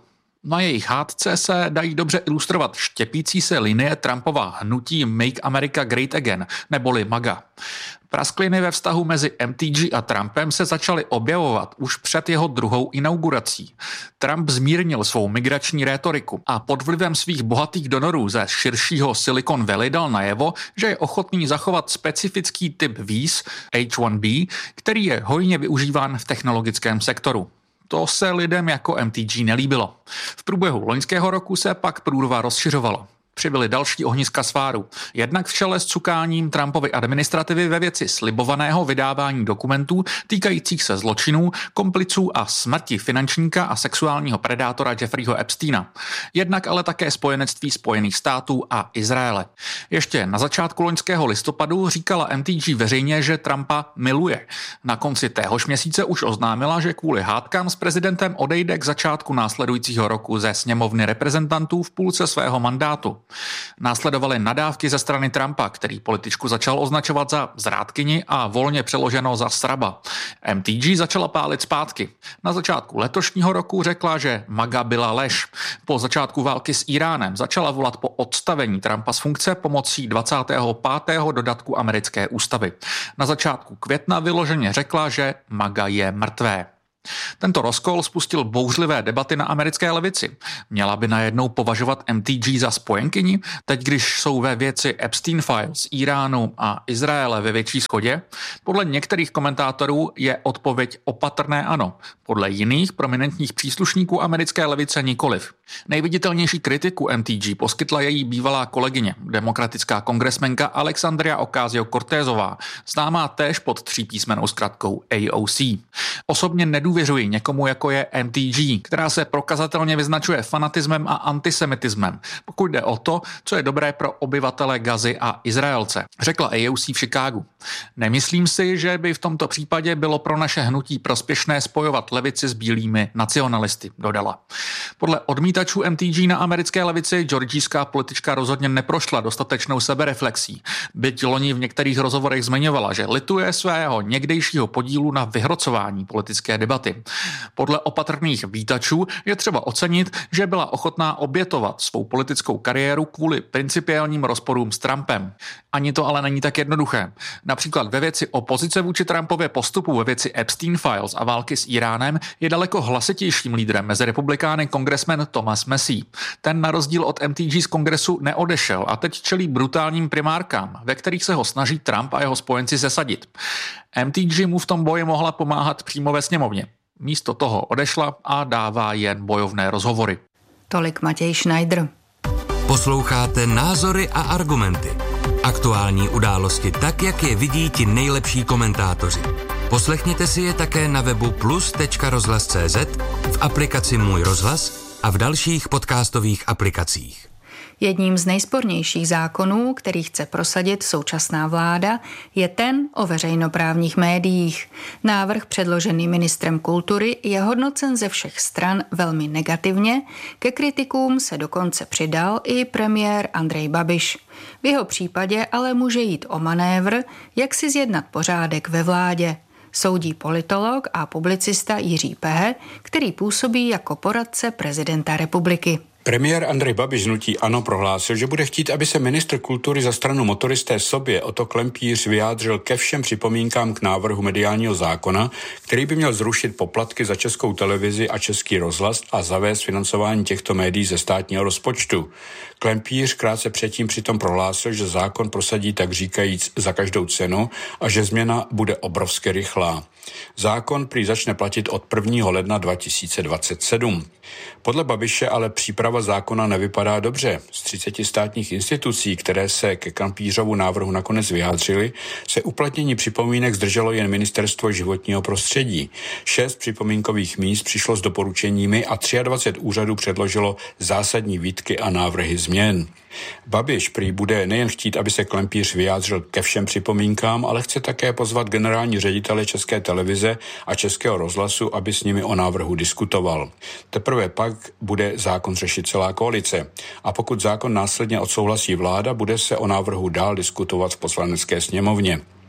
Na jejich hádce se dají dobře ilustrovat štěpící se linie Trumpova hnutí Make America Great Again, neboli MAGA. Praskliny ve vztahu mezi MTG a Trumpem se začaly objevovat už před jeho druhou inaugurací. Trump zmírnil svou migrační rétoriku a pod vlivem svých bohatých donorů ze širšího Silicon Valley dal najevo, že je ochotný zachovat specifický typ víz H-1B, který je hojně využíván v technologickém sektoru. To se lidem jako MTG nelíbilo. V průběhu loňského roku se pak průrva rozšiřovala. Přibyly další ohniska sváru. Jednak v čele s cukáním Trumpovy administrativy ve věci slibovaného vydávání dokumentů týkajících se zločinů, kompliců a smrti finančníka a sexuálního predátora Jeffreyho Epsteina. Jednak ale také spojenectví Spojených států a Izraele. Ještě na začátku loňského listopadu říkala MTG veřejně, že Trumpa miluje. Na konci téhož měsíce už oznámila, že kvůli hádkám s prezidentem odejde k začátku následujícího roku ze sněmovny reprezentantů v půlce svého mandátu. Následovaly nadávky ze strany Trumpa, který političku začal označovat za zrádkyni a volně přeloženo za sraba. MTG začala pálit zpátky. Na začátku letošního roku řekla, že MAGA byla lež. Po začátku války s Iránem začala volat po odstavení Trumpa z funkce pomocí 25. dodatku americké ústavy. Na začátku května vyloženě řekla, že MAGA je mrtvé. Tento rozkol spustil bouřlivé debaty na americké levici. Měla by najednou považovat MTG za spojenkyni, teď když jsou ve věci Epstein Files, Iránu a Izraele ve větší shodě? Podle některých komentátorů je odpověď opatrné ano, podle jiných prominentních příslušníků americké levice nikoliv. Nejviditelnější kritiku MTG poskytla její bývalá kolegyně, demokratická kongresmenka Alexandria Ocasio-Cortezová, známá též pod třípísmennou zkratkou AOC. Osobně nedůvěřuji někomu, jako je MTG, která se prokazatelně vyznačuje fanatismem a antisemitismem, pokud jde o to, co je dobré pro obyvatele Gazy a Izraelce, řekla AOC v Chicagu. Nemyslím si, že by v tomto případě bylo pro naše hnutí prospěšné spojovat levici s bílými nacionalisty, dodala. Podle odmítačů MTG na americké levici georgijská politička rozhodně neprošla dostatečnou sebereflexí. Byť loni v některých rozhovorech zmiňovala, že lituje svého někdejšího podílu na vyhrocování politické debaty. Podle opatrných vítačů je třeba ocenit, že byla ochotná obětovat svou politickou kariéru kvůli principiálním rozporům s Trumpem. Ani to ale není tak jednoduché. Například ve věci opozice vůči Trumpově postupu ve věci Epstein Files a války s Iránem je daleko hlasitějším lídrem mezi republikány kongresmen Thomas Massie. Ten na rozdíl od MTG z kongresu neodešel a teď čelí brutálním primárkám, ve kterých se ho snaží Trump a jeho spojenci sesadit. MTG mu v tom boji mohla pomáhat přímo ve sněmovně. Místo toho odešla a dává jen bojovné rozhovory. Tolik Matěj Schneider. Posloucháte Názory a argumenty. Aktuální události tak, jak je vidí ti nejlepší komentátoři. Poslechněte si je také na webu plus.rozhlas.cz, v aplikaci Můj rozhlas a v dalších podcastových aplikacích. Jedním z nejspornějších zákonů, který chce prosadit současná vláda, je ten o veřejnoprávních médiích. Návrh předložený ministrem kultury je hodnocen ze všech stran velmi negativně, ke kritikům se dokonce přidal i premiér Andrej Babiš. V jeho případě ale může jít o manévr, jak si zjednat pořádek ve vládě. Soudí politolog a publicista Jiří Pehe, který působí jako poradce prezidenta republiky. Premiér Andrej Babiš hnutí ANO prohlásil, že bude chtít, aby se ministr kultury za stranu Motoristé sobě Otto Klempíř vyjádřil ke všem připomínkám k návrhu mediálního zákona, který by měl zrušit poplatky za Českou televizi a Český rozhlas a zavést financování těchto médií ze státního rozpočtu. Klempíř krátce předtím přitom prohlásil, že zákon prosadí tak říkajíc za každou cenu a že změna bude obrovsky rychlá. Zákon prý začne platit od 1. ledna 2027. Podle Babiše ale příprava zákona nevypadá dobře. Z 30 státních institucí, které se ke Klempířovu návrhu nakonec vyjádřily, se uplatnění připomínek zdrželo jen Ministerstvo životního prostředí. 6 připomínkových míst přišlo s doporučeními a 23 úřadů předložilo zásadní výtky a návrhy změn. Babiš prý bude nejen chtít, aby se Klempíř vyjádřil ke všem připomínkám, ale chce také pozvat generální ředitele České televize a Českého rozhlasu, aby s nimi o návrhu diskutoval. Teprve pak bude zákon řešit celá koalice. A pokud zákon následně odsouhlasí vláda, bude se o návrhu dál diskutovat v Poslanecké sněmovně.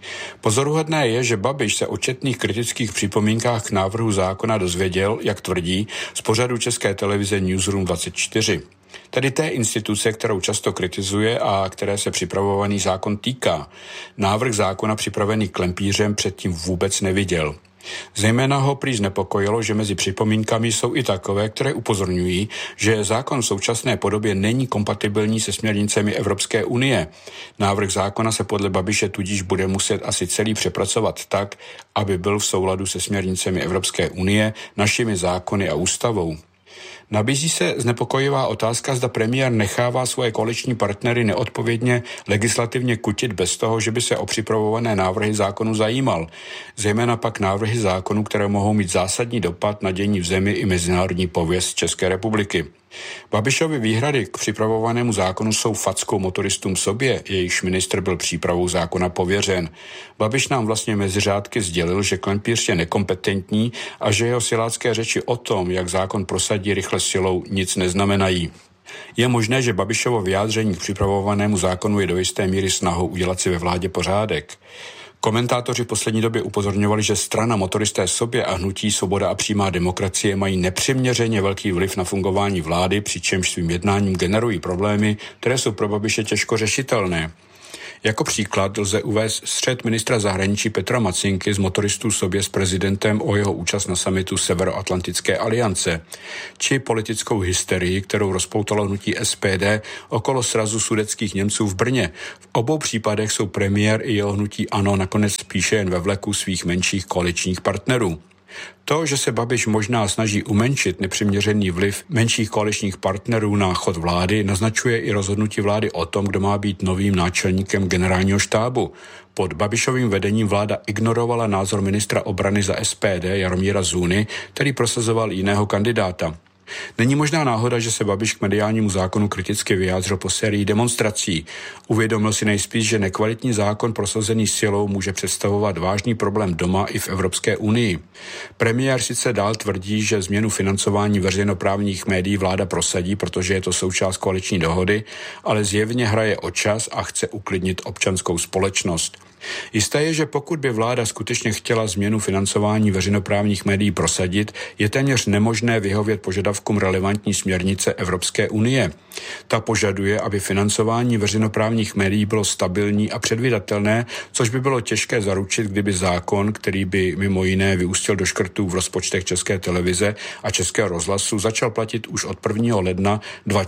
Pozoruhodné je, že Babiš se o četných kritických připomínkách k návrhu zákona dozvěděl, jak tvrdí, z pořadu České televize Newsroom 24. Tedy té instituce, kterou často kritizuje a které se připravovaný zákon týká. Návrh zákona připravený Klempířem předtím vůbec neviděl. Zejména ho prý znepokojilo, že mezi připomínkami jsou i takové, které upozorňují, že zákon v současné podobě není kompatibilní se směrnicemi Evropské unie. Návrh zákona se podle Babiše tudíž bude muset asi celý přepracovat tak, aby byl v souladu se směrnicemi Evropské unie, našimi zákony a ústavou. Nabízí se znepokojivá otázka, zda premiér nechává svoje koaliční partnery neodpovědně legislativně kutit bez toho, že by se o připravované návrhy zákonu zajímal. Zejména pak návrhy zákonů, které mohou mít zásadní dopad na dění v zemi i mezinárodní pověst České republiky. Babišovy výhrady k připravovanému zákonu jsou fackou motoristům sobě, jejichž ministr byl přípravou zákona pověřen. Babiš nám vlastně mezi řádky sdělil, že Klempíř je nekompetentní a že jeho silácké řeči o tom, jak zákon prosadí rychle silou, nic neznamenají. Je možné, že Babišovo vyjádření k připravovanému zákonu je do jisté míry snahou udělat si ve vládě pořádek. Komentátoři v poslední době upozorňovali, že strana Motoristé sobě a hnutí Svoboda a přímá demokracie mají nepřiměřeně velký vliv na fungování vlády, přičemž svým jednáním generují problémy, které jsou pro Babiše těžko řešitelné. Jako příklad lze uvést střet ministra zahraničí Petra Macinky z Motoristů sobě s prezidentem o jeho účast na summitu Severoatlantické aliance, či politickou hysterii, kterou rozpoutalo hnutí SPD okolo srazu sudetských Němců v Brně. V obou případech jsou premiér i jeho hnutí ANO nakonec spíše jen ve vleku svých menších koaličních partnerů. To, že se Babiš možná snaží umenšit nepřiměřený vliv menších koaličních partnerů na chod vlády, naznačuje i rozhodnutí vlády o tom, kdo má být novým náčelníkem generálního štábu. Pod Babišovým vedením vláda ignorovala názor ministra obrany za SPD Jaromíra Zůny, který prosazoval jiného kandidáta. Není možná náhoda, že se Babiš k mediálnímu zákonu kriticky vyjádřil po sérii demonstrací. Uvědomil si nejspíš, že nekvalitní zákon prosazený silou může představovat vážný problém doma i v Evropské unii. Premiér sice dál tvrdí, že změnu financování veřejnoprávních médií vláda prosadí, protože je to součást koaliční dohody, ale zjevně hraje o čas a chce uklidnit občanskou společnost. Jisté je, že pokud by vláda skutečně chtěla změnu financování veřejnoprávních médií prosadit, je téměř nemožné vyhovět požadavkům relevantní směrnice Evropské unie. Ta požaduje, aby financování veřejnoprávních médií bylo stabilní a předvídatelné, což by bylo těžké zaručit, kdyby zákon, který by mimo jiné vyústil do škrtů v rozpočtech České televize a Českého rozhlasu, začal platit už od 1. ledna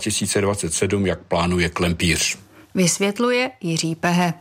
2027, jak plánuje Klempíř. Vysvětluje Jiří Pehe.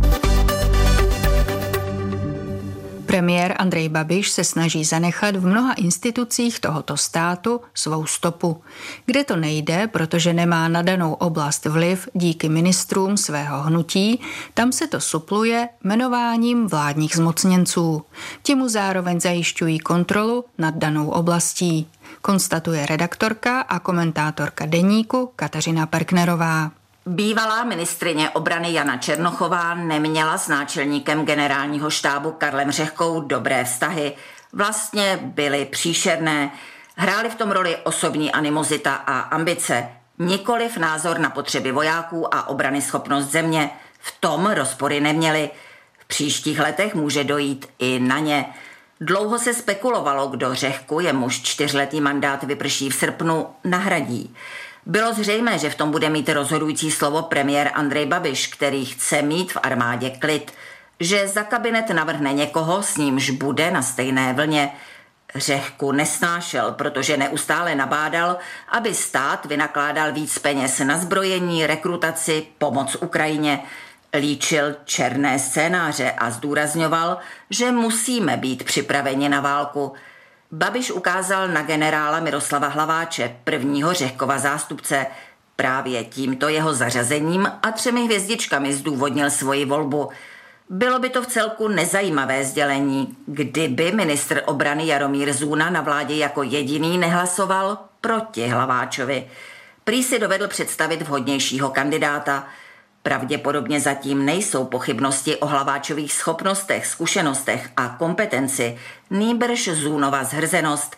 Premiér Andrej Babiš se snaží zanechat v mnoha institucích tohoto státu svou stopu. Kde to nejde, protože nemá na danou oblast vliv díky ministrům svého hnutí, tam se to supluje jmenováním vládních zmocněnců. Ti mu zároveň zajišťují kontrolu nad danou oblastí, konstatuje redaktorka a komentátorka Deníku Kateřina Perknerová. Bývalá ministryně obrany Jana Černochová neměla s náčelníkem generálního štábu Karlem Řehkou dobré vztahy. Vlastně byly příšerné. Hrály v tom roli osobní animozita a ambice, nikoliv názor na potřeby vojáků a obrany schopnost země. V tom rozpory neměly. V příštích letech může dojít i na ně. Dlouho se spekulovalo, kdo Řehku, jemuž 4letý mandát vyprší v srpnu, nahradí. Bylo zřejmé, že v tom bude mít rozhodující slovo premiér Andrej Babiš, který chce mít v armádě klid, že za kabinet navrhne někoho, s nímž bude na stejné vlně. Řehku nesnášel, protože neustále nabádal, aby stát vynakládal víc peněz na zbrojení, rekrutaci, pomoc Ukrajině. Líčil černé scénáře a zdůrazňoval, že musíme být připraveni na válku. Babiš ukázal na generála Miroslava Hlaváče, prvního Řehkova zástupce. Právě tímto jeho zařazením a 3 hvězdičkami zdůvodnil svoji volbu. Bylo by to v celku nezajímavé sdělení, kdyby ministr obrany Jaromír Zůna na vládě jako jediný nehlasoval proti Hlaváčovi. Prý si dovedl představit vhodnějšího kandidáta. Pravděpodobně zatím nejsou pochybnosti o Hlaváčových schopnostech, zkušenostech a kompetenci, nýbrž Zůnova zhrzenost.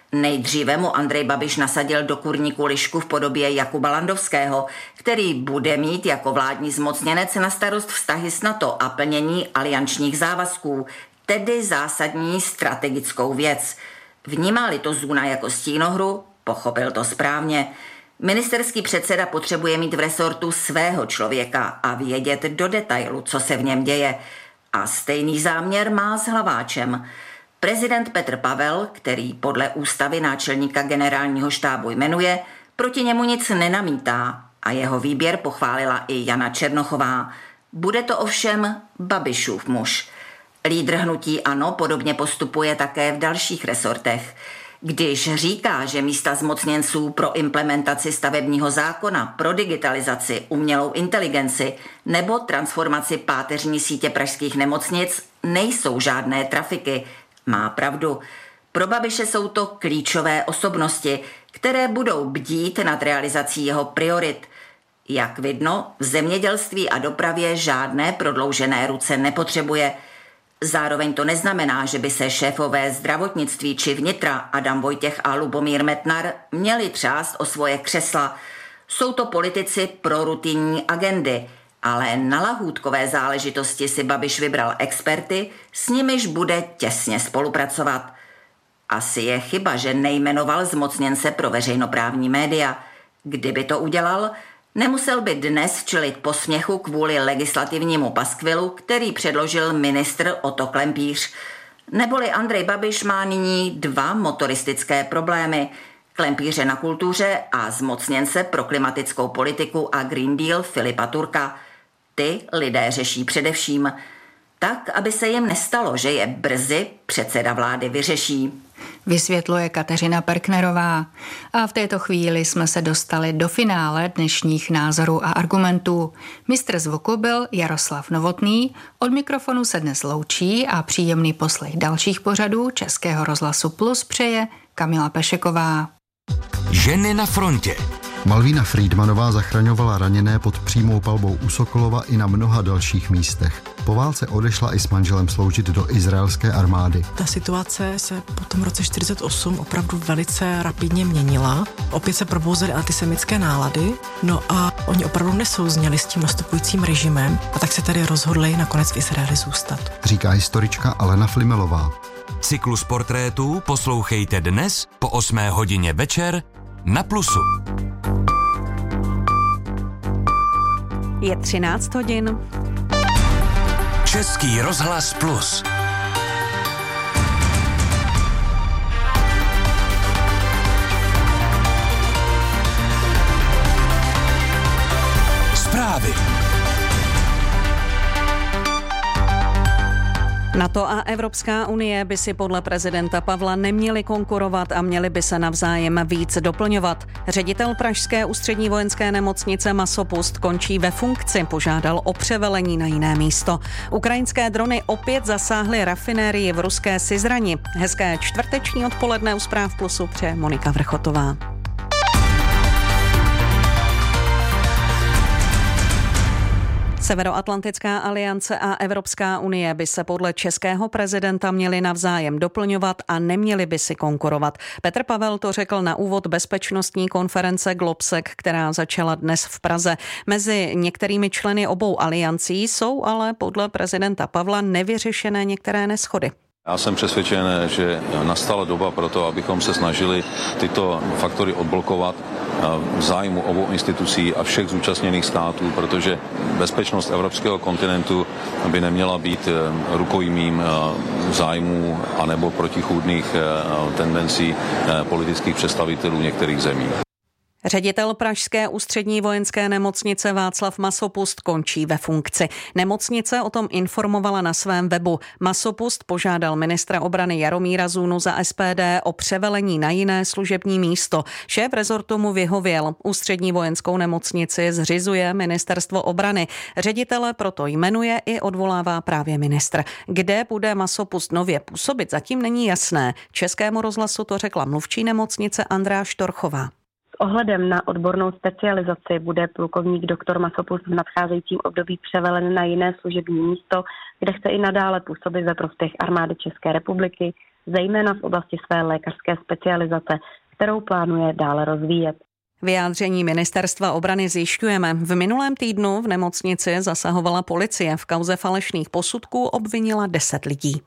Nejdříve mu Andrej Babiš nasadil do kurníku lišku v podobě Jakuba Landovského, který bude mít jako vládní zmocněnec na starost vztahy s NATO a plnění aliančních závazků, tedy zásadní strategickou věc. Vnímá-li to Zuna jako stínohru, pochopil to správně. Ministerský předseda potřebuje mít v resortu svého člověka a vědět do detailu, co se v něm děje. A stejný záměr má s Hlaváčem. Prezident Petr Pavel, který podle ústavy náčelníka generálního štábu jmenuje, proti němu nic nenamítá a jeho výběr pochválila i Jana Černochová. Bude to ovšem Babišův muž. Lídr hnutí ANO podobně postupuje také v dalších resortech. Když říká, že místa zmocněnců pro implementaci stavebního zákona, pro digitalizaci, umělou inteligenci nebo transformaci páteřní sítě pražských nemocnic nejsou žádné trafiky, má pravdu. Pro Babiše jsou to klíčové osobnosti, které budou bdít nad realizací jeho priorit. Jak vidno, v zemědělství a dopravě žádné prodloužené ruce nepotřebuje. Zároveň to neznamená, že by se šéfové zdravotnictví či vnitra Adam Vojtěch a Lubomír Metnar měli třást o svoje křesla. Jsou to politici pro rutinní agendy, ale na lahůdkové záležitosti si Babiš vybral experty, s nimiž bude těsně spolupracovat. Asi je chyba, že nejmenoval zmocněnce pro veřejnoprávní média. Kdyby to udělal, nemusel by dnes čelit posměchu kvůli legislativnímu paskvilu, který předložil ministr Otto Klempíř. Neboli Andrej Babiš má nyní 2 motoristické problémy. Klempíře na kultuře a zmocněnce pro klimatickou politiku a Green Deal Filipa Turka. Ty lidé řeší především tak, aby se jim nestalo, že je brzy předseda vlády vyřeší. Vysvětluje Kateřina Perknerová. A v této chvíli jsme se dostali do finále dnešních názorů a argumentů. Mistr zvuku byl Jaroslav Novotný, od mikrofonu se dnes loučí a příjemný poslech dalších pořadů Českého rozhlasu Plus přeje Kamila Pešeková. Ženy na frontě. Malvína Friedmanová zachraňovala raněné pod přímou palbou u Sokolova i na mnoha dalších místech. Po válce odešla i s manželem sloužit do izraelské armády. Ta situace se po tom roce 1948 opravdu velice rapidně měnila. Opět se probouzely antisemitské nálady, no a oni opravdu nesouzněli s tím nastupujícím režimem a tak se tady rozhodli nakonec v Izraeli zůstat. Říká historička Alena Flimelová. Cyklus portrétů poslouchejte dnes po 8 hodině večer na Plusu. Je 13 hodin. Český rozhlas Plus. Zprávy. NATO a Evropská unie by si podle prezidenta Pavla neměli konkurovat a měli by se navzájem víc doplňovat. Ředitel pražské ústřední vojenské nemocnice Masopust končí ve funkci, požádal o převelení na jiné místo. Ukrajinské drony opět zasáhly rafinérii v ruské Syzrani. Hezké čtvrteční odpoledne u Zpráv Plusu přeje Monika Vrchotová. Severoatlantická aliance a Evropská unie by se podle českého prezidenta měly navzájem doplňovat a neměly by si konkurovat. Petr Pavel to řekl na úvod bezpečnostní konference Globsec, která začala dnes v Praze. Mezi některými členy obou aliancí jsou ale podle prezidenta Pavla nevyřešené některé neshody. Já jsem přesvědčen, že nastala doba pro to, abychom se snažili tyto faktory odblokovat v zájmu obou institucí a všech zúčastněných států, protože bezpečnost evropského kontinentu by neměla být rukojmím zájmů anebo protichůdných tendencí politických představitelů některých zemí. Ředitel pražské ústřední vojenské nemocnice Václav Masopust končí ve funkci. Nemocnice o tom informovala na svém webu. Masopust požádal ministra obrany Jaromíra Zunu za SPD o převelení na jiné služební místo. Šéf rezortu mu vyhověl. Ústřední vojenskou nemocnici zřizuje ministerstvo obrany. Ředitele proto jmenuje i odvolává právě ministr. Kde bude Masopust nově působit, zatím není jasné. Českému rozhlasu to řekla mluvčí nemocnice Andrea Štorchová. Ohledem na odbornou specializaci bude plukovník doktor Masopust v nadcházejícím období převelen na jiné služební místo, kde chce i nadále působit ve prospěch armády České republiky, zejména v oblasti své lékařské specializace, kterou plánuje dále rozvíjet. Vyjádření ministerstva obrany zjišťujeme. V minulém týdnu v nemocnici zasahovala policie. V kauze falešných posudků obvinila 10 lidí.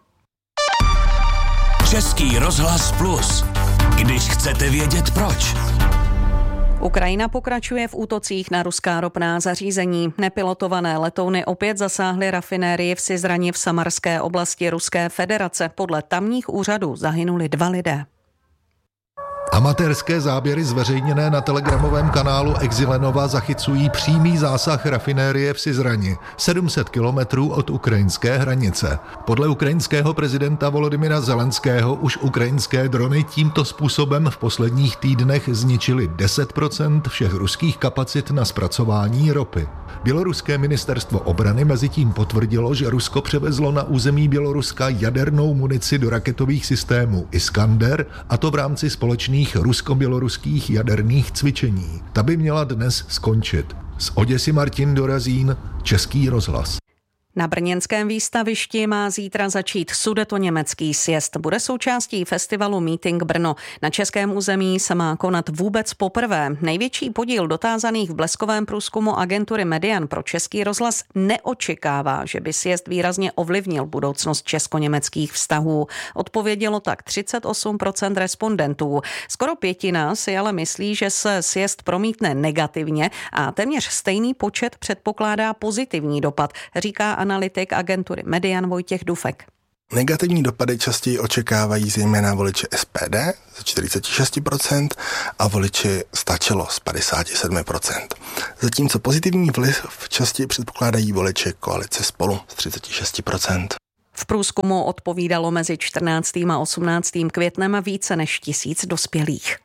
Český rozhlas Plus. Když chcete vědět proč. Ukrajina pokračuje v útocích na ruská ropná zařízení. Nepilotované letouny opět zasáhly rafinérii v Syzrani v Samarské oblasti Ruské federace. Podle tamních úřadů zahynuli 2 lidé. Amatérské záběry zveřejněné na telegramovém kanálu Exilenova zachycují přímý zásah rafinérie v Syzrani, 700 kilometrů od ukrajinské hranice. Podle ukrajinského prezidenta Volodymyra Zelenského už ukrajinské drony tímto způsobem v posledních týdnech zničily 10% všech ruských kapacit na zpracování ropy. Běloruské ministerstvo obrany mezitím potvrdilo, že Rusko převezlo na území Běloruska jadernou munici do raketových systémů Iskander, a to v rámci společných rusko-běloruských jaderných cvičení. Ta by měla dnes skončit. Z Oděsy Martin Dorazín, Český rozhlas. Na brněnském výstavišti má zítra začít sudetoněmecký sjezd. Bude součástí festivalu Meeting Brno. Na českém území se má konat vůbec poprvé. Největší podíl dotázaných v bleskovém průzkumu agentury Median pro Český rozhlas neočekává, že by sjezd výrazně ovlivnil budoucnost česko-německých vztahů. Odpovědělo tak 38% respondentů. Skoro pětina si ale myslí, že se sjezd promítne negativně a téměř stejný počet předpokládá pozitivní dopad, říká analytik agentury Median Vojtěch Dufek. Negativní dopady častěji očekávají zejména voliči SPD ze 46% a voliči Stačilo z 57%. Zatímco pozitivní vliv častěji předpokládají voliči koalice Spolu z 36%. V průzkumu odpovídalo mezi 14. a 18. květnem více než 1000 dospělých.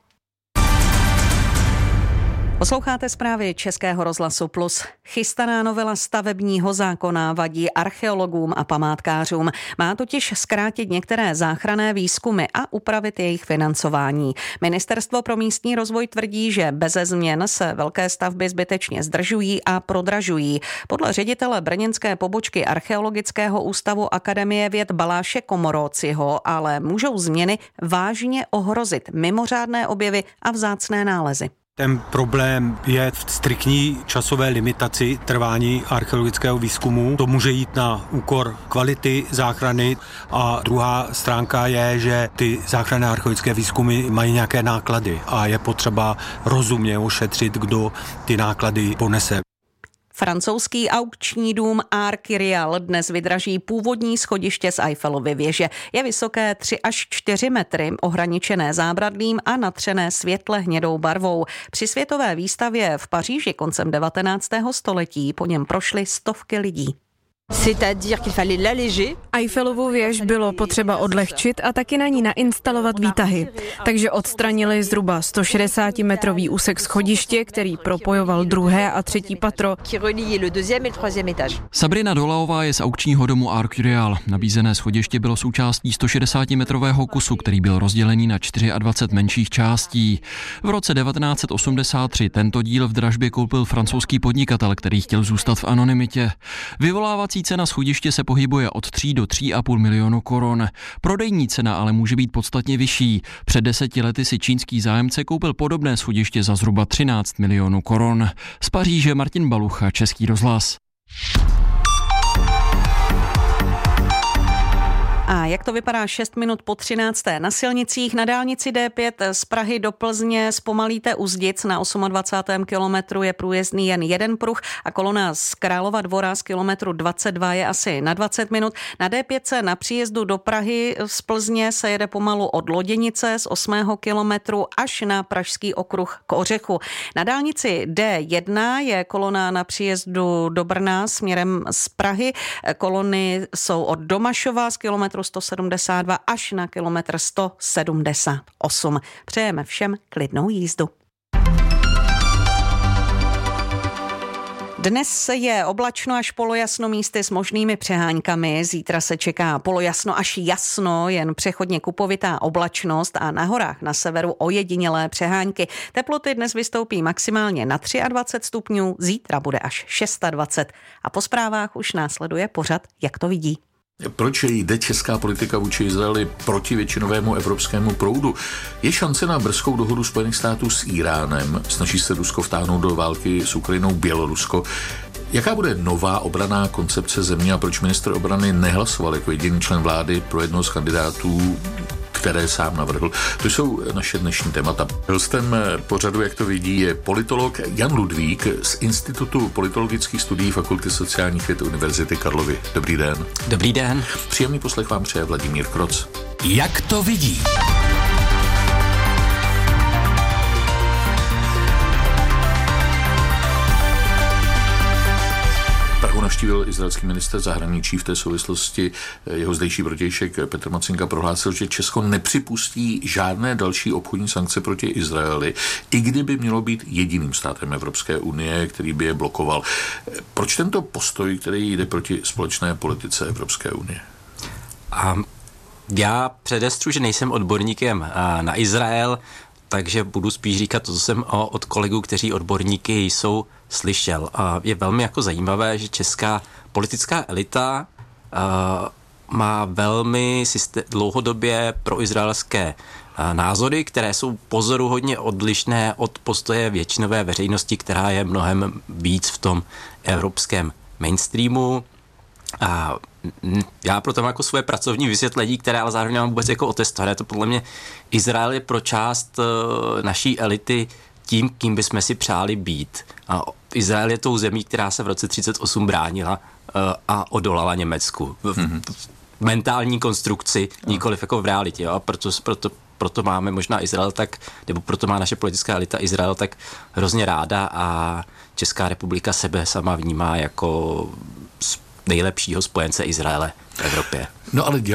Posloucháte zprávy Českého rozhlasu Plus. Chystaná novela stavebního zákona vadí archeologům a památkářům. Má totiž zkrátit některé záchranné výzkumy a upravit jejich financování. Ministerstvo pro místní rozvoj tvrdí, že beze změn se velké stavby zbytečně zdržují a prodražují. Podle ředitele brněnské pobočky Archeologického ústavu Akademie věd Baláše Komoróciho ale můžou změny vážně ohrozit mimořádné objevy a vzácné nálezy. Ten problém je v striktní časové limitaci trvání archeologického výzkumu. To může jít na úkor kvality záchrany a druhá stránka je, že ty záchranné archeologické výzkumy mají nějaké náklady a je potřeba rozumně ošetřit, kdo ty náklady ponese. Francouzský aukční dům Arc Real dnes vydraží původní schodiště z Eiffelovy věže. Je vysoké 3 až 4 metry, ohraničené zábradlím a natřené světle hnědou barvou. Při světové výstavě v Paříži koncem 19. století po něm prošly stovky lidí. Eiffelovu věž bylo potřeba odlehčit a taky na ní nainstalovat výtahy. Takže odstranili zhruba 160-metrový úsek schodiště, který propojoval 2. a 3. patro. Sabrina Dolaová je z aukčního domu Arc Real. Nabízené schodiště bylo součástí 160-metrového kusu, který byl rozdělený na 24 menších částí. V roce 1983 tento díl v dražbě koupil francouzský podnikatel, který chtěl zůstat v anonymitě. Vyvolávací cena schodiště se pohybuje od 3 do 3,5 milionu korun. Prodejní cena ale může být podstatně vyšší. Před 10 lety si čínský zájemce koupil podobné schodiště za zhruba 13 milionů korun. Z Paříže Martin Balucha, Český rozhlas. A jak to vypadá 6 minut po 13. na silnicích? Na dálnici D5 z Prahy do Plzně zpomalíte u Zdic. Na 28. kilometru je průjezdný jen jeden pruh a kolona z Králova Dvora z kilometru 22 je asi na 20 minut. Na D5 na příjezdu do Prahy z Plzně se jede pomalu od Loděnice z 8. kilometru až na Pražský okruh k Ořechu. Na dálnici D1 je kolona na příjezdu do Brna směrem z Prahy. Kolony jsou od Domašova z kilometru 172 až na kilometr 178. Přejeme všem klidnou jízdu. Dnes je oblačno až polojasno, místy s možnými přeháňkami. Zítra se čeká polojasno až jasno, jen přechodně kupovitá oblačnost a na horách na severu ojedinělé přehánky. Teploty dnes vystoupí maximálně na 23 stupňů, zítra bude až 26. A po zprávách už následuje pořad Jak to vidí. Proč jde česká politika vůči Izraeli proti většinovému evropskému proudu? Je šance na brzkou dohodu Spojených států s Iránem? Snaží se Rusko vtáhnout do války s Ukrajinou Bělorusko? Jaká bude nová obranná koncepce země a proč ministr obrany nehlasoval jako jediný člen vlády pro jednoho z kandidátů, které sám navrhl? To jsou naše dnešní témata. Hostem pořadu, jak to vidí, je politolog Jan Ludvík z Institutu politologických studií Fakulty sociálních věd Univerzity Karlovy. Dobrý den. Dobrý den. Příjemný poslech vám přeje Vladimír Kroc. Jak to vidí? Prahu navštívil izraelský ministr zahraničí. V té souvislosti jeho zdejší protějšek Petr Macinka prohlásil, že Česko nepřipustí žádné další obchodní sankce proti Izraeli, i kdyby mělo být jediným státem Evropské unie, který by je blokoval. Proč tento postoj, který jde proti společné politice Evropské unie? Já předestřu, že nejsem odborníkem na Izrael, takže budu spíš říkat to, co jsem od kolegů, kteří odborníky jsou, slyšel. Je velmi jako zajímavé, že česká politická elita má velmi dlouhodobě proizraelské názory, které jsou pozoruhodně odlišné od postoje většinové veřejnosti, která je mnohem víc v tom evropském mainstreamu. A já proto mám jako svoje pracovní vysvětlení, které ale zároveň mám vůbec jako otestované. To podle mě Izrael je pro část naší elity tím, kým bychom si přáli být. A Izrael je tou zemí, která se v roce 1938 bránila a odolala Německu. V mentální konstrukci, nikoliv jako v realitě. Jo? A proto máme možná Izrael tak, nebo proto má naše politická elita Izrael tak hrozně ráda a Česká republika sebe sama vnímá jako nejlepšího spojence Izraele v Evropě. No ale